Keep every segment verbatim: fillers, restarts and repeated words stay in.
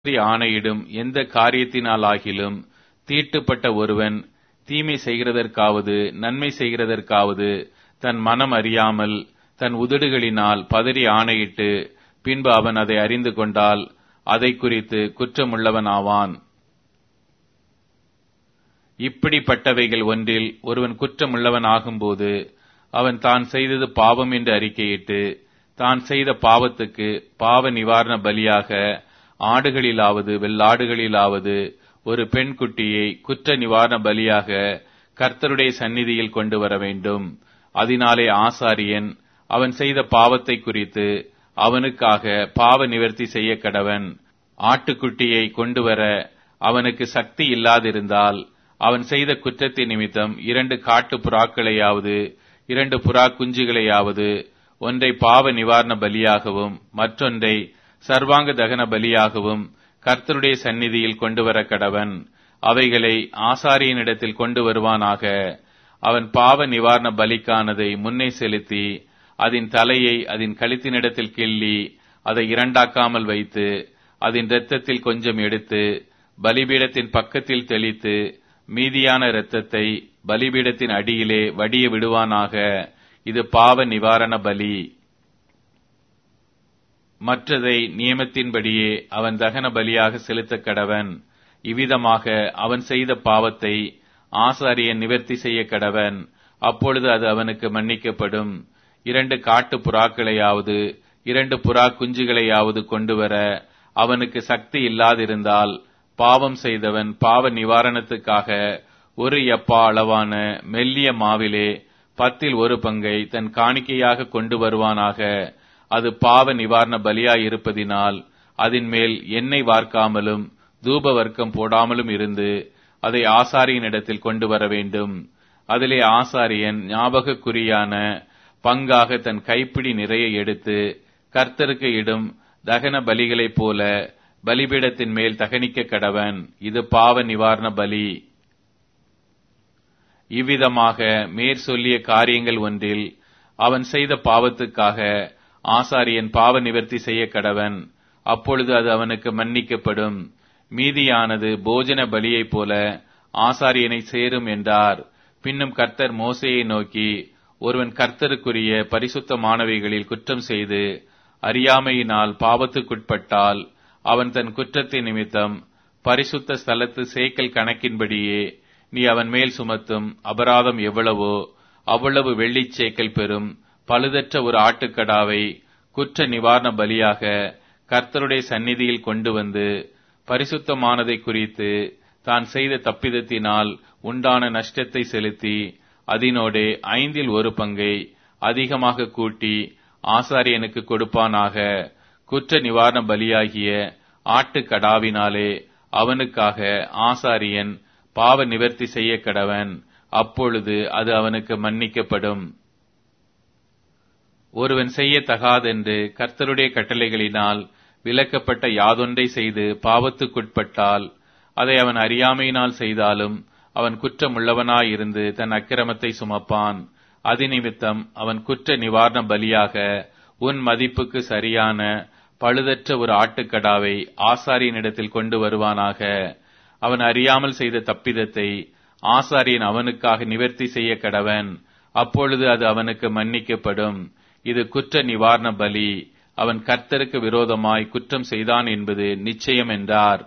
ஆணையிடும் எந்த காரியத்தினாலாகிலும் தீட்டுப்பட்ட ஒருவன் தீமை செய்கிறதற்காவது நன்மை செய்கிறதற்காவது தன் மனம் அறியாமல் தன் உதடுகளினால் பதறி ஆணையிட்டு பின்பு அவன் அதை அறிந்து கொண்டால் அதை குறித்து குற்றமுள்ளவன் ஆவான். இப்படிப்பட்டவைகள் ஒன்றில் ஒருவன் குற்றமுள்ளவன் ஆகும்போது அவன் தான் செய்தது பாவம் என்று அறிக்கையிட்டு தான் செய்த பாவத்துக்கு பாவ நிவாரண பலியாக ஆடுகளிலாவது வெள்ளாடுகளிலாவது ஒரு பெண் குட்டியை குற்ற நிவாரண பலியாக கர்த்தருடைய சந்நிதியில் கொண்டு வர வேண்டும். அதனாலே ஆசாரியன் அவன் செய்த பாவத்தை குறித்து அவனுக்காக பாவ நிவர்த்தி செய்ய கடவன். ஆட்டுக்குட்டியை கொண்டு வர அவனுக்கு சக்தி இல்லாதிருந்தால் அவன் செய்த குற்றத்தின் நிமித்தம் இரண்டு காட்டு புறாக்களையாவது இரண்டு புறா குஞ்சுகளையாவது ஒன்றை பாவ நிவாரண பலியாகவும் மற்றொன்றை சர்வாங்க தகன பலியாகவும் கர்த்தருடைய சந்நிதியில் கொண்டு வர கடவன். அவைகளை ஆசாரியனிடத்தில் கொண்டு வருவானாக. அவன் பாவ நிவாரண பலிக்கானதை முன்னே செலுத்தி அதன் தலையை அதன் கழுத்தினிடத்தில் கிள்ளி அதை இரண்டாக்காமல் வைத்து அதன் இரத்தத்தில் கொஞ்சம் எடுத்து பலிபீடத்தின் பக்கத்தில் தெளித்து மீதியான இரத்தத்தை பலிபீடத்தின் அடியிலே வடிய விடுவானாக. இது பாவ நிவாரண பலி. மற்றதை நியமத்தின்படியே அவன் தகன பலியாக செலுத்த கடவன். இவ்விதமாக அவன் செய்த பாவத்தை ஆசாரியன் நிவர்த்தி செய்ய கடவன். அப்பொழுது அது அவனுக்கு மன்னிக்கப்படும். இரண்டு காட்டு புறாக்களையாவது இரண்டு புறா குஞ்சுகளையாவது கொண்டு வர அவனுக்கு சக்தி இல்லாதிருந்தால் பாவம் செய்தவன் பாவ நிவாரணத்துக்காக ஒரு எப்பா அளவான மெல்லிய மாவிலே பத்தில் ஒரு பங்கை தன் காணிக்கையாக கொண்டு வருவானாக. அது பாவ நிவாரண பலியாயிருப்பதினால் அதன் மேல் எண்ணெய் வார்க்காமலும் தூப வர்க்கம் போடாமலும் இருந்து அதை ஆசாரியனிடத்தில் கொண்டு வர வேண்டும். அதிலே ஆசாரியன் ஞாபகக்குறியான பங்காக தன் கைப்பிடி நிறைய எடுத்து கர்த்தருக்கு இடும் தகன பலிகளைப் போல பலிபீடத்தின் மேல் தகனிக்க கடவன். இது பாவ நிவாரண பலி. இவ்விதமாக மேற் சொல்லிய காரியங்கள் ஒன்றில் அவன் செய்த பாவத்துக்காக ஆசாரியன் பாவ நிவர்த்தி செய்ய கடவன். அப்பொழுது அது அவனுக்கு மன்னிக்கப்படும். மீதியானது போஜன பலியைப் போல ஆசாரியனை சேரும் என்றார். பின்னும் கர்த்தர் மோசேயை நோக்கி, ஒருவன் கர்த்தருக்குரிய பரிசுத்தமானவைகளில் குற்றம் செய்து அறியாமையினால் பாவத்துக்குட்பட்டால் அவன் தன் குற்றத்தின் நிமித்தம் பரிசுத்த ஸ்தலத்து சேக்கல் கணக்கின்படியே நீ அவன் மேல் சுமத்தும் அபராதம் எவ்வளவோ அவ்வளவு வெள்ளிச் சேக்கல் பெறும் பழுதற்ற ஒரு ஆட்டுக்கடாவை குற்ற நிவாரண பலியாக கர்த்தருடைய சந்நிதியில் கொண்டு வந்து பரிசுத்தமானதை குறித்து தான் செய்த தப்பிதத்தினால் உண்டான நஷ்டத்தை செலுத்தி அதனோடே ஐந்தில் ஒரு பங்கை அதிகமாக கூட்டி ஆசாரியனுக்கு கொடுப்பானாக. குற்ற நிவாரண பலியாகிய ஆட்டுக்கடாவினாலே அவனுக்காக ஆசாரியன் பாவ நிவர்த்தி செய்ய கடவன். அப்பொழுது அது அவனுக்கு மன்னிக்கப்படும். ஒருவன் செய்ய தகாதென்று கர்த்தருடைய கட்டளைகளினால் விலக்கப்பட்ட யாதொன்றை செய்து பாவத்துக்குட்பட்டால் அதை அவன் அறியாமையினால் செய்தாலும் அவன் குற்றமுள்ளவனாயிருந்து தன் அக்கிரமத்தை சுமப்பான். அதிநிமித்தம் அவன் குற்ற நிவாரண பலியாக உன் மதிப்புக்கு சரியான பழுதற்ற ஒரு ஆட்டுக்கடாவை ஆசாரியனிடத்தில் கொண்டு வருவானாக. அவன் அறியாமல் செய்த தப்பிதத்தை ஆசாரியன் அவனுக்காக நிவர்த்தி செய்ய கடவன். அப்பொழுது அது அவனுக்கு மன்னிக்கப்படும். இது குற்ற நிவாரண பலி. அவன் கர்த்தருக்கு விரோதமாய் குற்றம் செய்தான் என்பது நிச்சயம் என்றார்.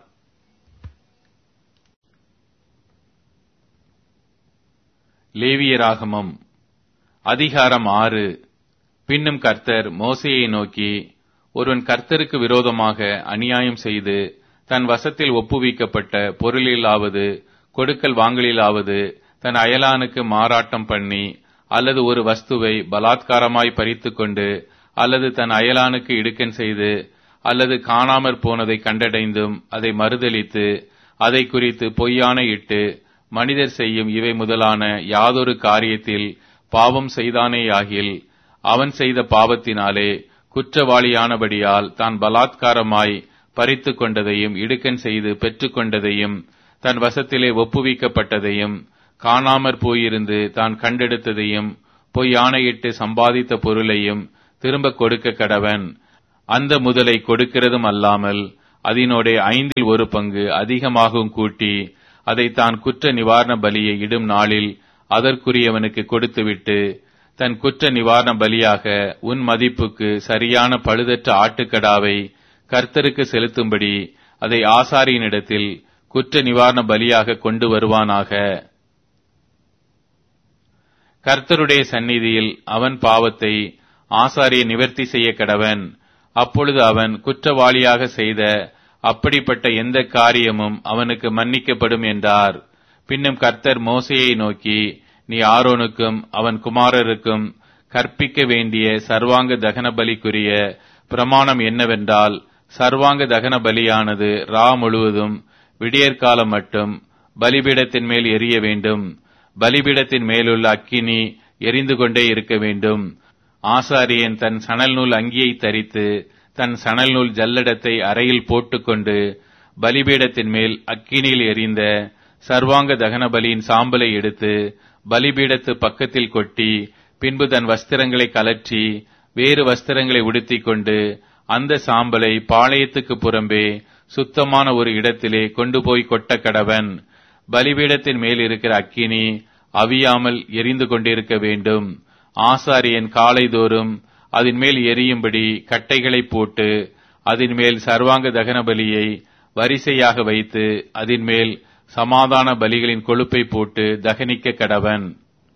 லேவியராகமம் அதிகாரம் ஆறு. பின்னும் கர்த்தர் மோசேயை நோக்கி, ஒருவன் கர்த்தருக்கு விரோதமாக அநியாயம் செய்து தன் வசத்தில் ஒப்புவிக்கப்பட்ட பொருளிலாவது கொடுக்கல் வாங்கலிலாவது தன் அயலானுக்கு மாறாட்டம் பண்ணி அல்லது ஒரு வஸ்துவை பலாத்காரமாய் பறித்து கொண்டு அல்லது தன் அயலானுக்கு இடுக்கன் செய்து அல்லது காணாமற் போனதை கண்டடைந்தும் அதை மறுதலித்து அதை குறித்து பொய்யான இட்டு மனிதர் செய்யும் இவை முதலான யாதொரு காரியத்தில் பாவம் செய்தானேயாகில் அவன் செய்த பாவத்தினாலே குற்றவாளியானபடியால் தான் பலாத்காரமாய் பறித்து கொண்டதையும் இடுக்கன் செய்து பெற்றுக்கொண்டதையும் தன் வசத்திலே ஒப்புவிக்கப்பட்டதையும் காணாமற் போயிருந்து தான் கண்டெடுத்ததையும் பொய் ஆணையிட்டு சம்பாதித்த பொருளையும் திரும்ப கொடுக்க கடவன். அந்த முதலை கொடுக்கிறதும் அல்லாமல் அதனோடே ஐந்தில் ஒரு பங்கு அதிகமாகவும் கூட்டி அதை தான் குற்ற நிவாரண பலியை இடும் நாளில் அதற்குரியவனுக்கு கொடுத்துவிட்டு, தன் குற்ற நிவாரண பலியாக உன் மதிப்புக்கு சரியான பழுதற்ற ஆட்டுக்கடாவை கர்த்தருக்கு செலுத்தும்படி அதை ஆசாரியனிடத்தில் குற்ற நிவாரண பலியாக கொண்டு வருவானாக. கர்த்தருடைய சந்நிதியில் அவன் பாவத்தை ஆசாரியன் நிவர்த்தி செய்ய கடவன். அப்பொழுது அவன் குற்றவாளியாக செய்த அப்படிப்பட்ட எந்த காரியமும் அவனுக்கு மன்னிக்கப்படும் என்றார். பின்னும் கர்த்தர் மோசேயை நோக்கி, நீ ஆரோனுக்கும் அவன் குமாரருக்கும் கற்பிக்க வேண்டிய சர்வாங்க தகன பலிக்குரிய பிரமாணம் என்னவென்றால், சர்வாங்க தகன பலியானது ரா முழுவதும் விடியற்காலம் மட்டும் பலிபீடத்தின் மேல் எரிய வேண்டும். பலிபீடத்தின் மேலுள்ள அக்கினி எரிந்து கொண்டே இருக்க வேண்டும். ஆசாரியன் தன் சணல் நூல் அங்கியை தரித்து தன் சணல் நூல் ஜல்லடத்தை அறையில் போட்டுக்கொண்டு பலிபீடத்தின் மேல் அக்கினியில் எரிந்த சர்வாங்க தகன பலியின் சாம்பலை எடுத்து பலிபீடத்து பக்கத்தில் கொட்டி, பின்பு தன் வஸ்திரங்களை கலற்றி வேறு வஸ்திரங்களை உடுத்திக் கொண்டு அந்த சாம்பலை பாளையத்துக்கு புறம்பே சுத்தமான ஒரு இடத்திலே கொண்டு போய் கொட்ட கடவன். பலிபீடத்தின் மேல் இருக்கிற அக்கினி அவியாமல் எரிந்து கொண்டிருக்க வேண்டும். ஆசாரியன் காலைதோறும் அதன் மேல் எரியும்படி கட்டைகளை போட்டு அதன் மேல் சர்வாங்க தகன பலியை வரிசையாக வைத்து அதன் மேல் சமாதான பலிகளின் கொழுப்பை போட்டு தகனிக்க கடவன்.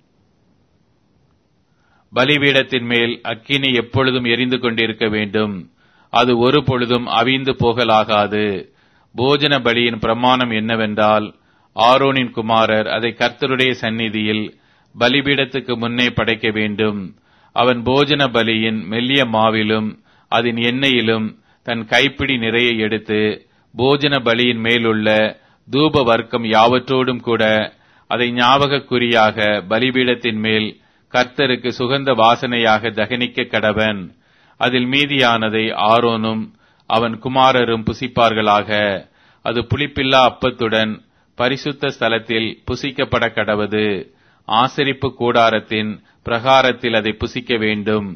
பலிபீடத்தின் மேல் அக்கினி எப்பொழுதும் எரிந்து கொண்டிருக்க வேண்டும். அது ஒரு பொழுதும் அவிந்து போகலாகாது. போஜன பலியின் பிரமாணம் என்னவென்றால், ஆரோனின் குமாரர் அதை கர்த்தருடைய சந்நிதியில் பலிபீடத்துக்கு முன்னே படைக்க வேண்டும். அவன் போஜன பலியின் மெல்லிய மாவிலும் அதன் எண்ணெயிலும் தன் கைப்பிடி நிறைய எடுத்து போஜன பலியின் மேலுள்ள தூப வர்க்கம் யாவற்றோடும் கூட அதை ஞாபக குறியாக பலிபீடத்தின் மேல் கர்த்தருக்கு சுகந்த வாசனையாக தகனிக்க கடவன். அதில் மீதியானதை ஆரோனும் அவன் குமாரரும் புசிப்பார்களாக. அது புளிப்பில்லா அப்பத்துடன் பரிசுத்த ஸ்தலத்தில் புசிக்கப்பட கடவது. ஆசரிப்பு கூடாரத்தின் பிரகாரத்தில் அதை புசிக்க வேண்டும்.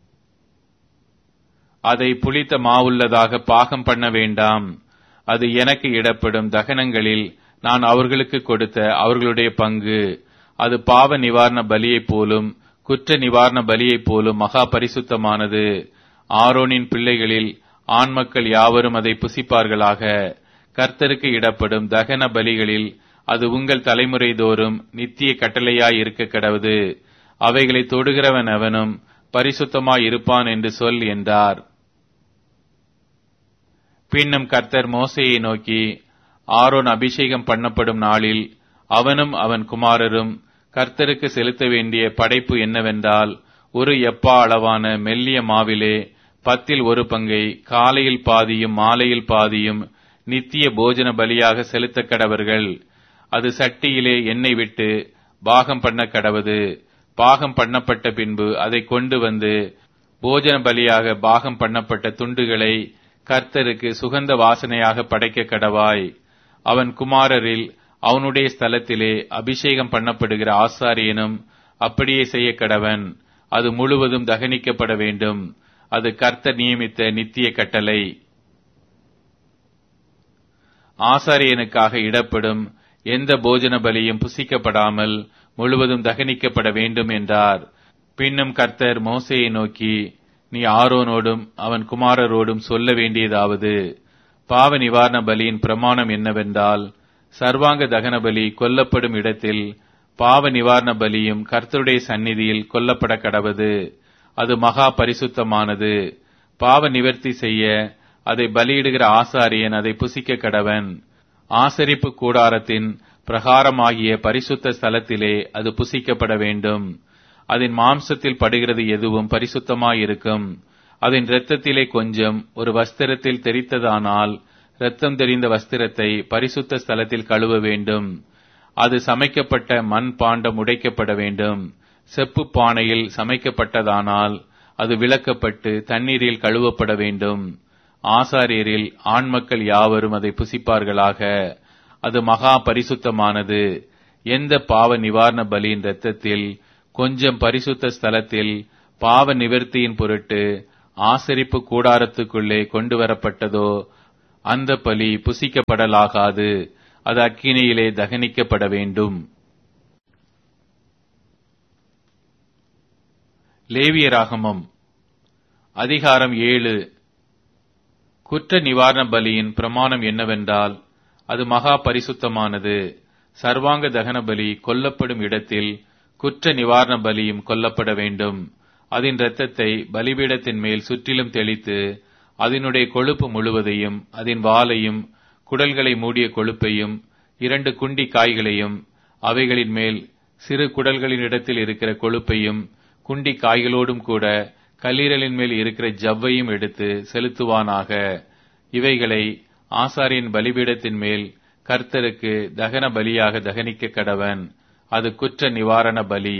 அதை புளித்த மாவுள்ளதாக பாகம் பண்ண வேண்டாம். அது எனக்கு இடப்படும் தகனங்களில் நான் அவர்களுக்கு கொடுத்த அவர்களுடைய பங்கு. அது பாவ நிவாரண பலியைப் போலும் குற்ற நிவாரண பலியைப் போலும் மகா பரிசுத்தமானது. ஆரோனின் பிள்ளைகளில் ஆண் மக்கள் யாவரும் அதை புசிப்பார்களாக. கர்த்தருக்கு இடப்படும் தகன பலிகளில் அது உங்கள் தலைமுறை தோறும் நித்திய கட்டளையாய் இருக்க கடவுது. அவைகளை தொடுகிறவன் அவனும் பரிசுத்தமாய் இருப்பான் என்று சொல் என்றார். பின்னும் கர்த்தர் மோசேயை நோக்கி, ஆரோன் அபிஷேகம் பண்ணப்படும் நாளில் அவனும் அவன் குமாரரும் கர்த்தருக்கு செலுத்த வேண்டிய படைப்பு என்னவென்றால், ஒரு எப்பா அளவான மெல்லிய மாவிலே பத்தில் ஒரு பங்கை காலையில் பாதியும் மாலையில் பாதியும் நித்திய போஜன பலியாக செலுத்த கடவர்கள். அது சட்டியிலே எண்ணெய் விட்டு பாகம் பண்ண கடவது. பாகம் பண்ணப்பட்ட பின்பு அதை கொண்டு வந்து போஜன பலியாக பாகம் பண்ணப்பட்ட துண்டுகளை கர்த்தருக்கு சுகந்த வாசனையாக படைக்க கடவாய். அவன் குமாரரில் அவனுடைய ஸ்தலத்திலே அபிஷேகம் பண்ணப்படுகிற ஆசாரியனும் அப்படியே செய்ய கடவன். அது முழுவதும் தகனிக்கப்பட வேண்டும். அது கர்த்தர் நியமித்த நித்திய கட்டளை. ஆசாரியனுக்காக இடப்படும் எந்த போஜன பலியும் புசிக்கப்படாமல் முழுவதும் தகனிக்கப்பட வேண்டும் என்றார். பின்னும் கர்த்தர் மோசேயை நோக்கி, நீ ஆரோனோடும் அவன் குமாரரோடும் சொல்ல வேண்டியதாவது, பாவ நிவாரண பலியின் பிரமாணம் என்னவென்றால், சர்வாங்க தகன பலி கொல்லப்படும் இடத்தில் பாவ நிவாரண பலியும் கர்த்தருடைய சந்நிதியில் கொல்லப்பட கடவது. அது மகா பரிசுத்தமானது. பாவ நிவர்த்தி செய்ய அதை பலியிடுகிற ஆசாரியன் அதை புசிக்க கடவன். ஆசரிப்பு கூடாரத்தின் பிரகாரமாகிய பரிசுத்த ஸ்தலத்திலே அது புசிக்கப்பட வேண்டும். அதன் மாம்சத்தில் படுகிறது எதுவும் பரிசுத்தமாயிருக்கும். அதன் இரத்தத்திலே கொஞ்சம் ஒரு வஸ்திரத்தில் தெரித்ததானால் இரத்தம் தெரிந்த வஸ்திரத்தை பரிசுத்த ஸ்தலத்தில் கழுவ வேண்டும். அது சமைக்கப்பட்ட மண் பாண்டம் உடைக்கப்பட வேண்டும். செப்பு பானையில் சமைக்கப்பட்டதானால் அது விளக்கப்பட்டு தண்ணீரில் கழுவப்பட வேண்டும். ஆசாரியரில் ஆண் மக்கள் யாவரும் அதை புசிப்பார்களாக. அது மகா பரிசுத்தமானது. எந்த பாவ நிவாரண பலியின் இரத்தத்தில் கொஞ்சம் பரிசுத்த ஸ்தலத்தில் பாவ நிவர்த்தியின் பொருட்டு ஆசரிப்பு கூடாரத்துக்குள்ளே கொண்டு வரப்பட்டதோ அந்த பலி புசிக்கப்படலாகாது, அது அக்கினியிலே தகனிக்கப்பட வேண்டும். லேவியராகமம் அதிகாரம் ஏழு. குற்ற நிவாரண பலியின் பிரமாணம் என்னவென்றால், அது மகா பரிசுத்தமானது. சர்வாங்க தகன பலி கொல்லப்படும் இடத்தில் குற்ற நிவாரண பலியும் கொல்லப்பட வேண்டும். அதன் இரத்தத்தை பலிபீடத்தின் மேல் சுற்றிலும் தெளித்து, அதனுடைய கொழுப்பு முழுவதையும், அதன் வாலையும், குடல்களை மூடிய கொழுப்பையும், இரண்டு குண்டி காய்களையும், அவைகளின் மேல் சிறு குடல்களின் இடத்தில் இருக்கிற கொழுப்பையும், குண்டி காய்களோடும் கூட கல்லீரலின் மேல் இருக்கிற ஜவ்வையும் எடுத்து செலுத்துவானாக. இவைகளை ஆசாரியன் பலிபீடத்தின் மேல் கர்த்தருக்கு தகன பலியாக தகனிக்க கடவன். அது குற்ற நிவாரண பலி.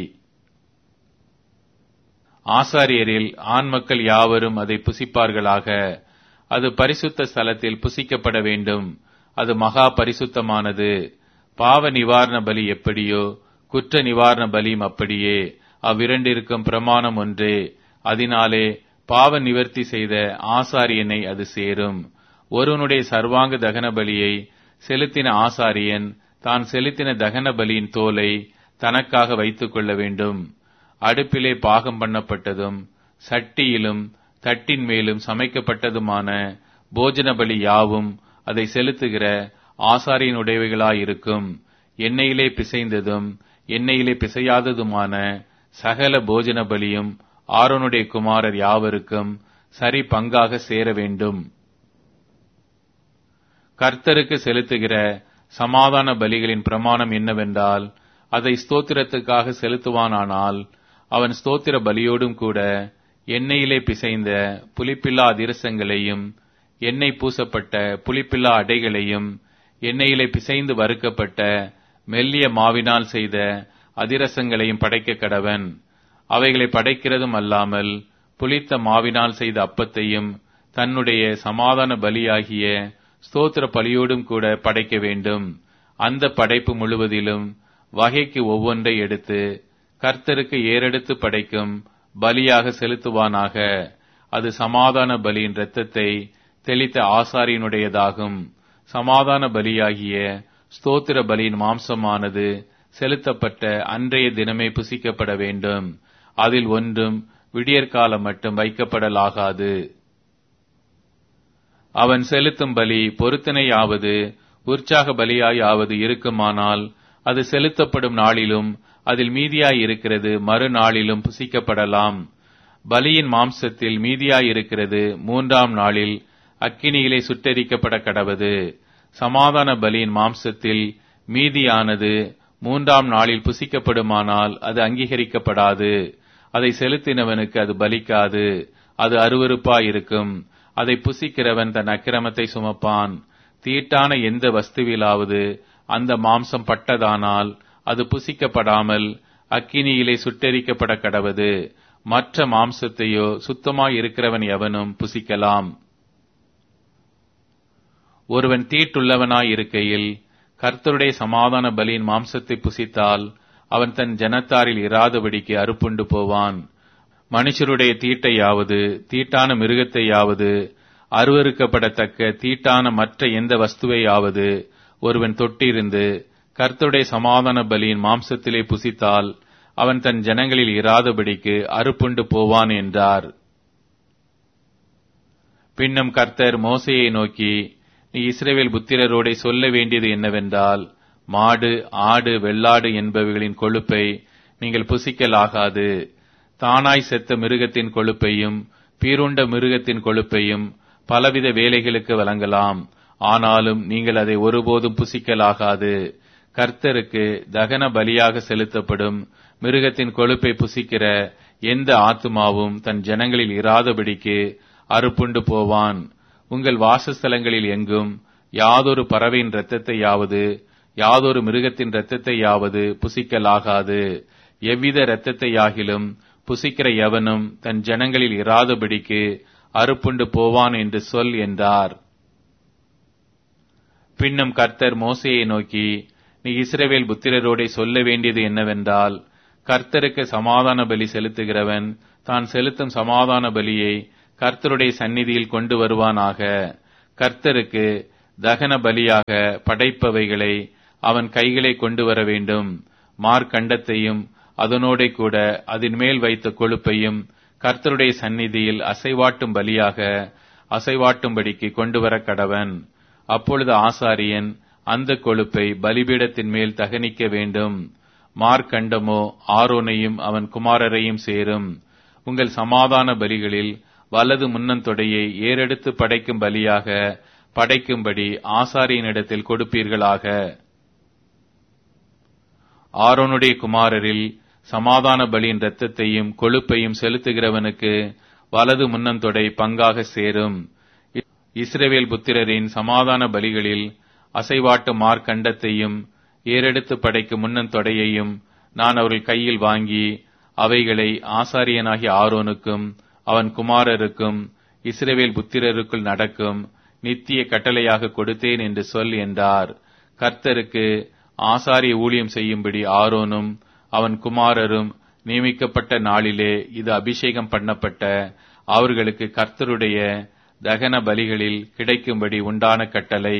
ஆசாரியரில் ஆண் மக்கள் யாவரும் அதை புசிப்பார்களாக. அது பரிசுத்த ஸ்தலத்தில் புசிக்கப்பட வேண்டும். அது மகா பரிசுத்தமானது. பாவ நிவாரண பலி எப்படியோ குற்ற நிவாரண பலியும் அப்படியே. அவ்விரண்டிற்கும் பிரமாணம் ஒன்றே. அதனாலே பாவ நிவர்த்தி செய்த ஆசாரியனை அது சேரும். ஒருவனுடைய சர்வாங்க தகன பலியை செலுத்தின ஆசாரியன் தான் செலுத்தின தகன பலியின் தோலை தனக்காக வைத்துக் கொள்ள வேண்டும். அடுப்பிலே பாகம் பண்ணப்பட்டதும் சட்டியிலும் தட்டின் மேலும் சமைக்கப்பட்டதுமான போஜன பலி யாவும் அதை செலுத்துகிற ஆசாரியனுடையவைகளாயிருக்கும். எண்ணெயிலே பிசைந்ததும் எண்ணெயிலே பிசையாததுமான சகல போஜன பலியும் ஆரோனுடைய குமாரர் யாவருக்கும் சரி பங்காக சேர வேண்டும். கர்த்தருக்கு செலுத்துகிற சமாதான பலிகளின் பிரமாணம் என்னவென்றால், அதை ஸ்தோத்திரத்துக்காக செலுத்துவானானால் அவன் ஸ்தோத்திர பலியோடும் கூட எண்ணெயிலே பிசைந்த புளிப்பில்லா அதிரசங்களையும், எண்ணெய் பூசப்பட்ட புளிப்பில்லா அடைகளையும், எண்ணெயிலே பிசைந்து வறுக்கப்பட்ட மெல்லிய மாவினால் செய்த அதிரசங்களையும் படைக்க கடவன். அவைகளை படைக்கிறதும் அல்லாமல் புளித்த மாவினால் செய்த அப்பத்தையும் தன்னுடைய சமாதான பலியாகிய ஸ்தோத்திர பலியோடும் கூட படைக்க வேண்டும். அந்த படைப்பு முழுவதிலும் வகைக்கு ஒவ்வொன்றை எடுத்து கர்த்தருக்கு ஏறெடுத்து படைக்கும் பலியாக செலுத்துவானாக. அது சமாதான பலியின் இரத்தத்தை தெளித்த ஆசாரியனுடையதாகும். சமாதான பலியாகிய ஸ்தோத்திர பலியின் மாம்சமானது செலுத்தப்பட்ட அன்றைய தினமே புசிக்கப்பட வேண்டும். அதில் ஒன்றும் விடியற்காலம் மட்டும் வைக்கப்படலாகாது. அவன் செலுத்தும் பலி பொருத்தனையாவது உற்சாக பலியாயாவது இருக்குமானால் அது செலுத்தப்படும் நாளிலும் அதில் மீதியாய் இருக்கிறது மறுநாளிலும் புசிக்கப்படலாம். பலியின் மாம்சத்தில் மீதியாய் இருக்கிறது மூன்றாம் நாளில் அக்கினியிலே சுட்டெரிக்கப்பட கடவது. சமாதான பலியின் மாம்சத்தில் மீதியானது மூன்றாம் நாளில் புசிக்கப்படுமானால் அது அங்கீகரிக்கப்படாது. அதை செலுத்தினவனுக்கு அது பலிக்காது. அது அருவருப்பாயிருக்கும். அதை புசிக்கிறவன் தன் அக்கிரமத்தை சுமப்பான். தீட்டான எந்த வஸ்துவிலாவது அந்த மாம்சம் பட்டதானால் அது புசிக்கப்படாமல் அக்கினியிலே சுட்டெரிக்கப்பட கடவது. மற்ற மாம்சத்தையோ சுத்தமாய் இருக்கிறவன் எவனும் புசிக்கலாம். ஒருவன் தீட்டுள்ளவனாய் இருக்கையில் கர்த்தருடைய சமாதான பலியின் மாம்சத்தை புசித்தால் அவன் தன் ஜனத்தாரில் இராதபடிக்கு அறுப்புண்டு போவான். மனுஷருடைய தீட்டையாவது தீட்டான மிருகத்தையாவது அருவருக்கப்படத்தக்க தீட்டான மற்ற எந்த வஸ்துவையாவது ஒருவன் தொட்டிருந்து கர்த்தருடைய சமாதான பலியின் மாம்சத்திலே புசித்தால் அவன் தன் ஜனங்களில் இராதபடிக்கு அறுப்புண்டு போவான் என்றார். பின்னும் கர்த்தர் மோசேயை நோக்கி, நீ இஸ்ரவேல் புத்திரரோடே சொல்ல வேண்டியது என்னவென்றால், மாடு ஆடு வெள்ளாடு என்பவைகளின் கொழுப்பை நீங்கள் புசிக்கலாகாது. தானாய் செத்த மிருகத்தின் கொழுப்பையும் பீருண்ட மிருகத்தின் கொழுப்பையும் பலவித வேலைகளுக்கு வழங்கலாம். ஆனாலும் நீங்கள் அதை ஒருபோதும் புசிக்கலாகாது. கர்த்தருக்கு தகன பலியாக செலுத்தப்படும் மிருகத்தின் கொழுப்பை புசிக்கிற எந்த ஆத்துமாவும் தன் ஜனங்களில் இராதபடிக்கு அறுப்புண்டு போவான். உங்கள் வாசஸ்தலங்களில் எங்கும் யாதொரு பறவையின் இரத்தத்தையாவது யாதொரு மிருகத்தின் இரத்தத்தையாவது புசிக்கலாகாது. எவ்வித இரத்தத்தையாகிலும் புசிக்கிற எவனும் தன் ஜனங்களில் இராதபடிக்கு அறுப்புண்டு போவான் என்று சொல் என்றார். பின்னும் கர்த்தர் மோசேயை நோக்கி, நீ இஸ்ரவேல் புத்திரரோடே சொல்ல வேண்டியது என்னவென்றால், கர்த்தருக்கு சமாதான பலி செலுத்துகிறவன் தான் செலுத்தும் சமாதான பலியை கர்த்தருடைய சந்நிதியில் கொண்டு வருவானாக. கர்த்தருக்கு தகன பலியாக படைப்பவைகளை அவன் கைகளை கொண்டு வர வேண்டும். மார்க்கண்டத்தையும் அதனோடே கூட அதன் மேல் வைத்த கொழுப்பையும் கர்த்தருடைய சந்நிதியில் அசைவாட்டும் பலியாக அசைவாட்டும்படிக்கு கொண்டு வர கடவன். அப்பொழுது ஆசாரியன் அந்த கொழுப்பை பலிபீடத்தின் மேல் தகனிக்க வேண்டும். மார்க்கண்டமோ ஆரோனையும் அவன் குமாரரையும் சேரும். உங்கள் சமாதான பலிகளில் வலது முன்னந்தொடையை ஏறெடுத்து படைக்கும் பலியாக படைக்கும்படி ஆசாரியனிடத்தில் கொடுப்பீர்களாக. ஆரோனுடைய குமாரரில் சமாதான பலியின் இரத்தத்தையும் கொழுப்பையும் செலுத்துகிறவனுக்கு வலது முன்னந்தொடை பங்காக சேரும். இஸ்ரவேல் புத்திரரின் சமாதான பலிகளில் அசைவாட்டு மார்க்கண்டத்தையும் ஏறெடுத்து படைக்கும் முன்னந்தொடையையும் நான் அவர்கள் கையில் வாங்கி அவைகளை ஆசாரியனாகிய ஆரோனுக்கும் அவன் குமாரருக்கும் இஸ்ரவேல் புத்திரருக்குள் நடக்கும் நித்திய கட்டளையாக கொடுத்தேன் என்று சொல் என்றார். கர்த்தருக்கு ஆசாரிய ஊழியம் செய்யும்படி ஆரோனும் அவன் குமாரரும் நியமிக்கப்பட்ட நாளிலே இது அபிஷேகம் பண்ணப்பட்ட அவர்களுக்கு கர்த்தருடைய தகன பலிகளில் கிடைக்கும்படி உண்டான கட்டளை.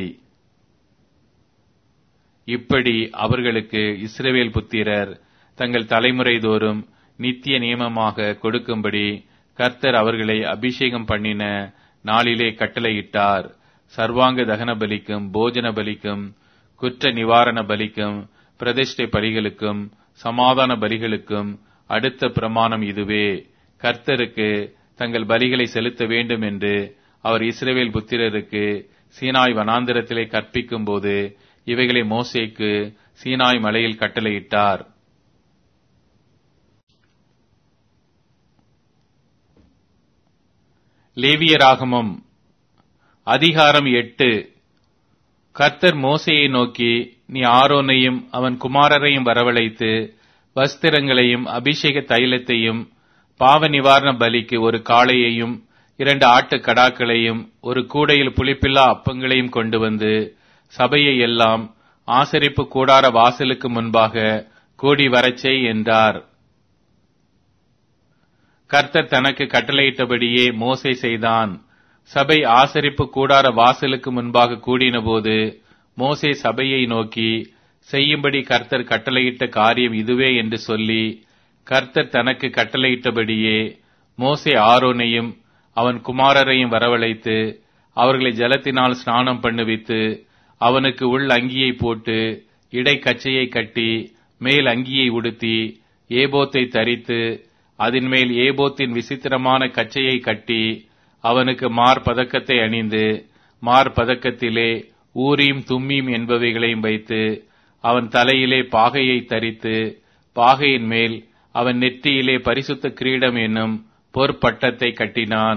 இப்படி அவர்களுக்கு இஸ்ரவேல் புத்திரர் தங்கள் தலைமுறை தோறும் நித்திய நியமமாக கொடுக்கும்படி கர்த்தர் அவர்களை அபிஷேகம் பண்ணின நாளிலே கட்டளையிட்டார். சர்வாங்க தகன பலிக்கும் போஜன பலிக்கும் குற்ற நிவாரண பலிக்கும் பிரதிஷ்டை பலிகளுக்கும் சமாதான பலிகளுக்கும் அடுத்த பிரமாணம் இதுவே. கர்த்தருக்கு தங்கள் பலிகளை செலுத்த வேண்டும் என்று அவர் இஸ்ரவேல் புத்திரருக்கு சீனாய் வனாந்திரத்திலே கற்பிக்கும் போது இவைகளை மோசேக்கு சீனாய் மலையில் கட்டளையிட்டார். லேவியராகமம் அதிகாரம் எட்டு. கர்த்தர் மோசேயை நோக்கி, நீ ஆரோனையும் அவன் குமாரரையும் வரவழைத்து வஸ்திரங்களையும் அபிஷேக தைலத்தையும் பாவ நிவாரண பலிக்கு ஒரு காளையையும் இரண்டு ஆட்டு கடாக்களையும் ஒரு கூடையில் புளிப்பில்லா அப்பங்களையும் கொண்டு வந்து சபையை எல்லாம் ஆசரிப்பு கூடார வாசலுக்கு முன்பாக கூடி வரச்செய் என்றார். கர்த்தர் தனக்கு கட்டளையிட்டபடியே மோசே செய்தான். சபை ஆசரிப்பு கூடார வாசலுக்கு முன்பாக கூடின போது மோசே சபையை நோக்கி, செய்யும்படி கர்த்தர் கட்டளையிட்ட காரியம் இதுவே என்று சொல்லி, கர்த்தர் தனக்கு கட்டளையிட்டபடியே மோசே ஆரோனையும் அவன் குமாரரையும் வரவழைத்து அவர்களை ஜலத்தினால் ஸ்நானம் பண்ணுவித்து அவனுக்கு உள் அங்கியை போட்டு இடை கச்சையை கட்டி மேல் அங்கியை உடுத்தி ஏபோத்தை தரித்து அதன் மேல் ஏபோத்தின் விசித்திரமான கச்சையை கட்டி அவனுக்கு மார்பதக்கத்தை அணிந்து மார்பதக்கத்திலே ஊரீம் தும்மீம் என்பவைகளையும் வைத்து அவன் தலையிலே பாகையை தரித்து பாகையின் மேல் அவன் நெற்றியிலே பரிசுத்த கிரீடம் என்னும் பொற்பட்டத்தை கட்டினான்.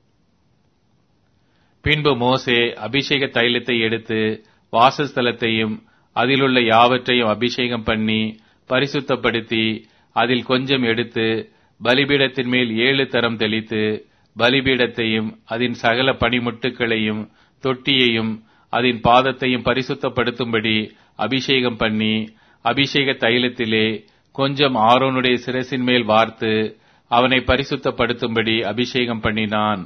பின்பு மோசே அபிஷேக தைலத்தை எடுத்து வாசஸ்தலத்தையும் அதிலுள்ள யாவற்றையும் அபிஷேகம் பண்ணி பரிசுத்தப்படுத்தி அதில் கொஞ்சம் எடுத்து பலிபீடத்தின் மேல் ஏழு தரம் தெளித்து பலிபீடத்தையும் அதன் சகல பனிமுட்டுகளையும் தொட்டியையும் அதன் பாதத்தையும் பரிசுத்தப்படுத்தும்படி அபிஷேகம் பண்ணி அபிஷேக தைலத்திலே கொஞ்சம் ஆரோனுடைய சிரசின் மேல் வார்த்து அவனை பரிசுத்தப்படுத்தும்படி அபிஷேகம் பண்ணினான்.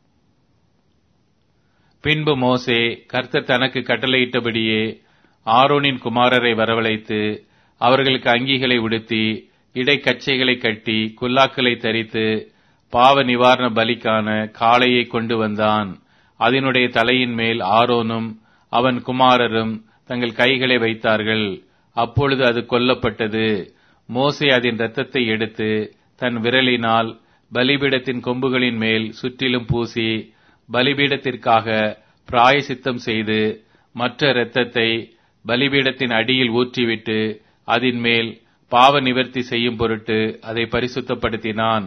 பின்பு மோசே கர்த்தர் தனக்கு கட்டளையிட்டபடியே ஆரோனின் குமாரரை வரவழைத்து அவர்களுக்கு அங்கிகளை உடுத்தி இடைக்கச்சைகளை கட்டி குல்லாக்களை தரித்து பாவ நிவாரண பலிக்கான காளையை கொண்டு வந்தான். அதனுடைய தலையின் மேல் ஆரோனும் அவன் குமாரரும் தங்கள் கைகளை வைத்தார்கள். அப்பொழுது அது கொல்லப்பட்டது. மோசே அதன் இரத்தத்தை எடுத்து தன் விரலினால் பலிபீடத்தின் கொம்புகளின் மேல் சுற்றிலும் பூசி பலிபீடத்திற்காக பிராயசித்தம் செய்து மற்ற இரத்தத்தை பலிபீடத்தின் அடியில் ஊற்றிவிட்டு அதன் மேல் பாவ நிவர்த்தி செய்யும் பொருட்டு அதை பரிசுத்தப்படுத்தினான்.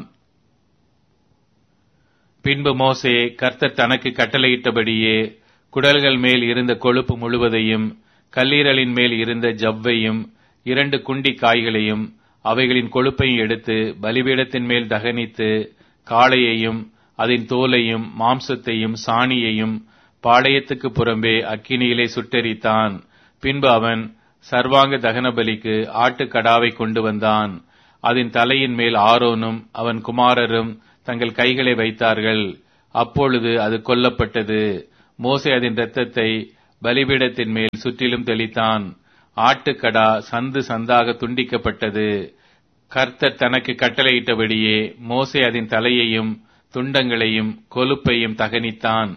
பின்பு மோசே கர்த்தர் தனக்கு கட்டளையிட்டபடியே குடல்கள் மேல் இருந்த கொழுப்பு முழுவதையும் கல்லீரலின் மேல் இருந்த ஜவ்வையும் இரண்டு குண்டி காய்களையும் அவைகளின் கொழுப்பையும் எடுத்து பலிபீடத்தின் மேல் தகனித்து காளையையும் அதன் தோலையும் மாம்சத்தையும் சாணியையும் பாளையத்துக்கு புறம்பே அக்கினியிலே சுட்டெரித்தான். பின்பு அவன் சர்வாங்க தகன பலிக்கு ஆட்டுக்கடாவை கொண்டு வந்தான். அதன் தலையின் மேல் ஆரோனும் அவன் குமாரரும் தங்கள் கைகளை வைத்தார்கள். அப்பொழுது அது கொல்லப்பட்டது. மோசே அதன் இரத்தத்தை பலிபீடத்தின் மேல் சுற்றிலும் தெளித்தான். ஆட்டுக்கடா சந்து சந்தாக துண்டிக்கப்பட்டது. கர்த்தர் தனக்கு கட்டளையிட்டபடியே மோசே அதன் தலையையும் துண்டங்களையும் கொழுப்பையும் தகனித்தான்.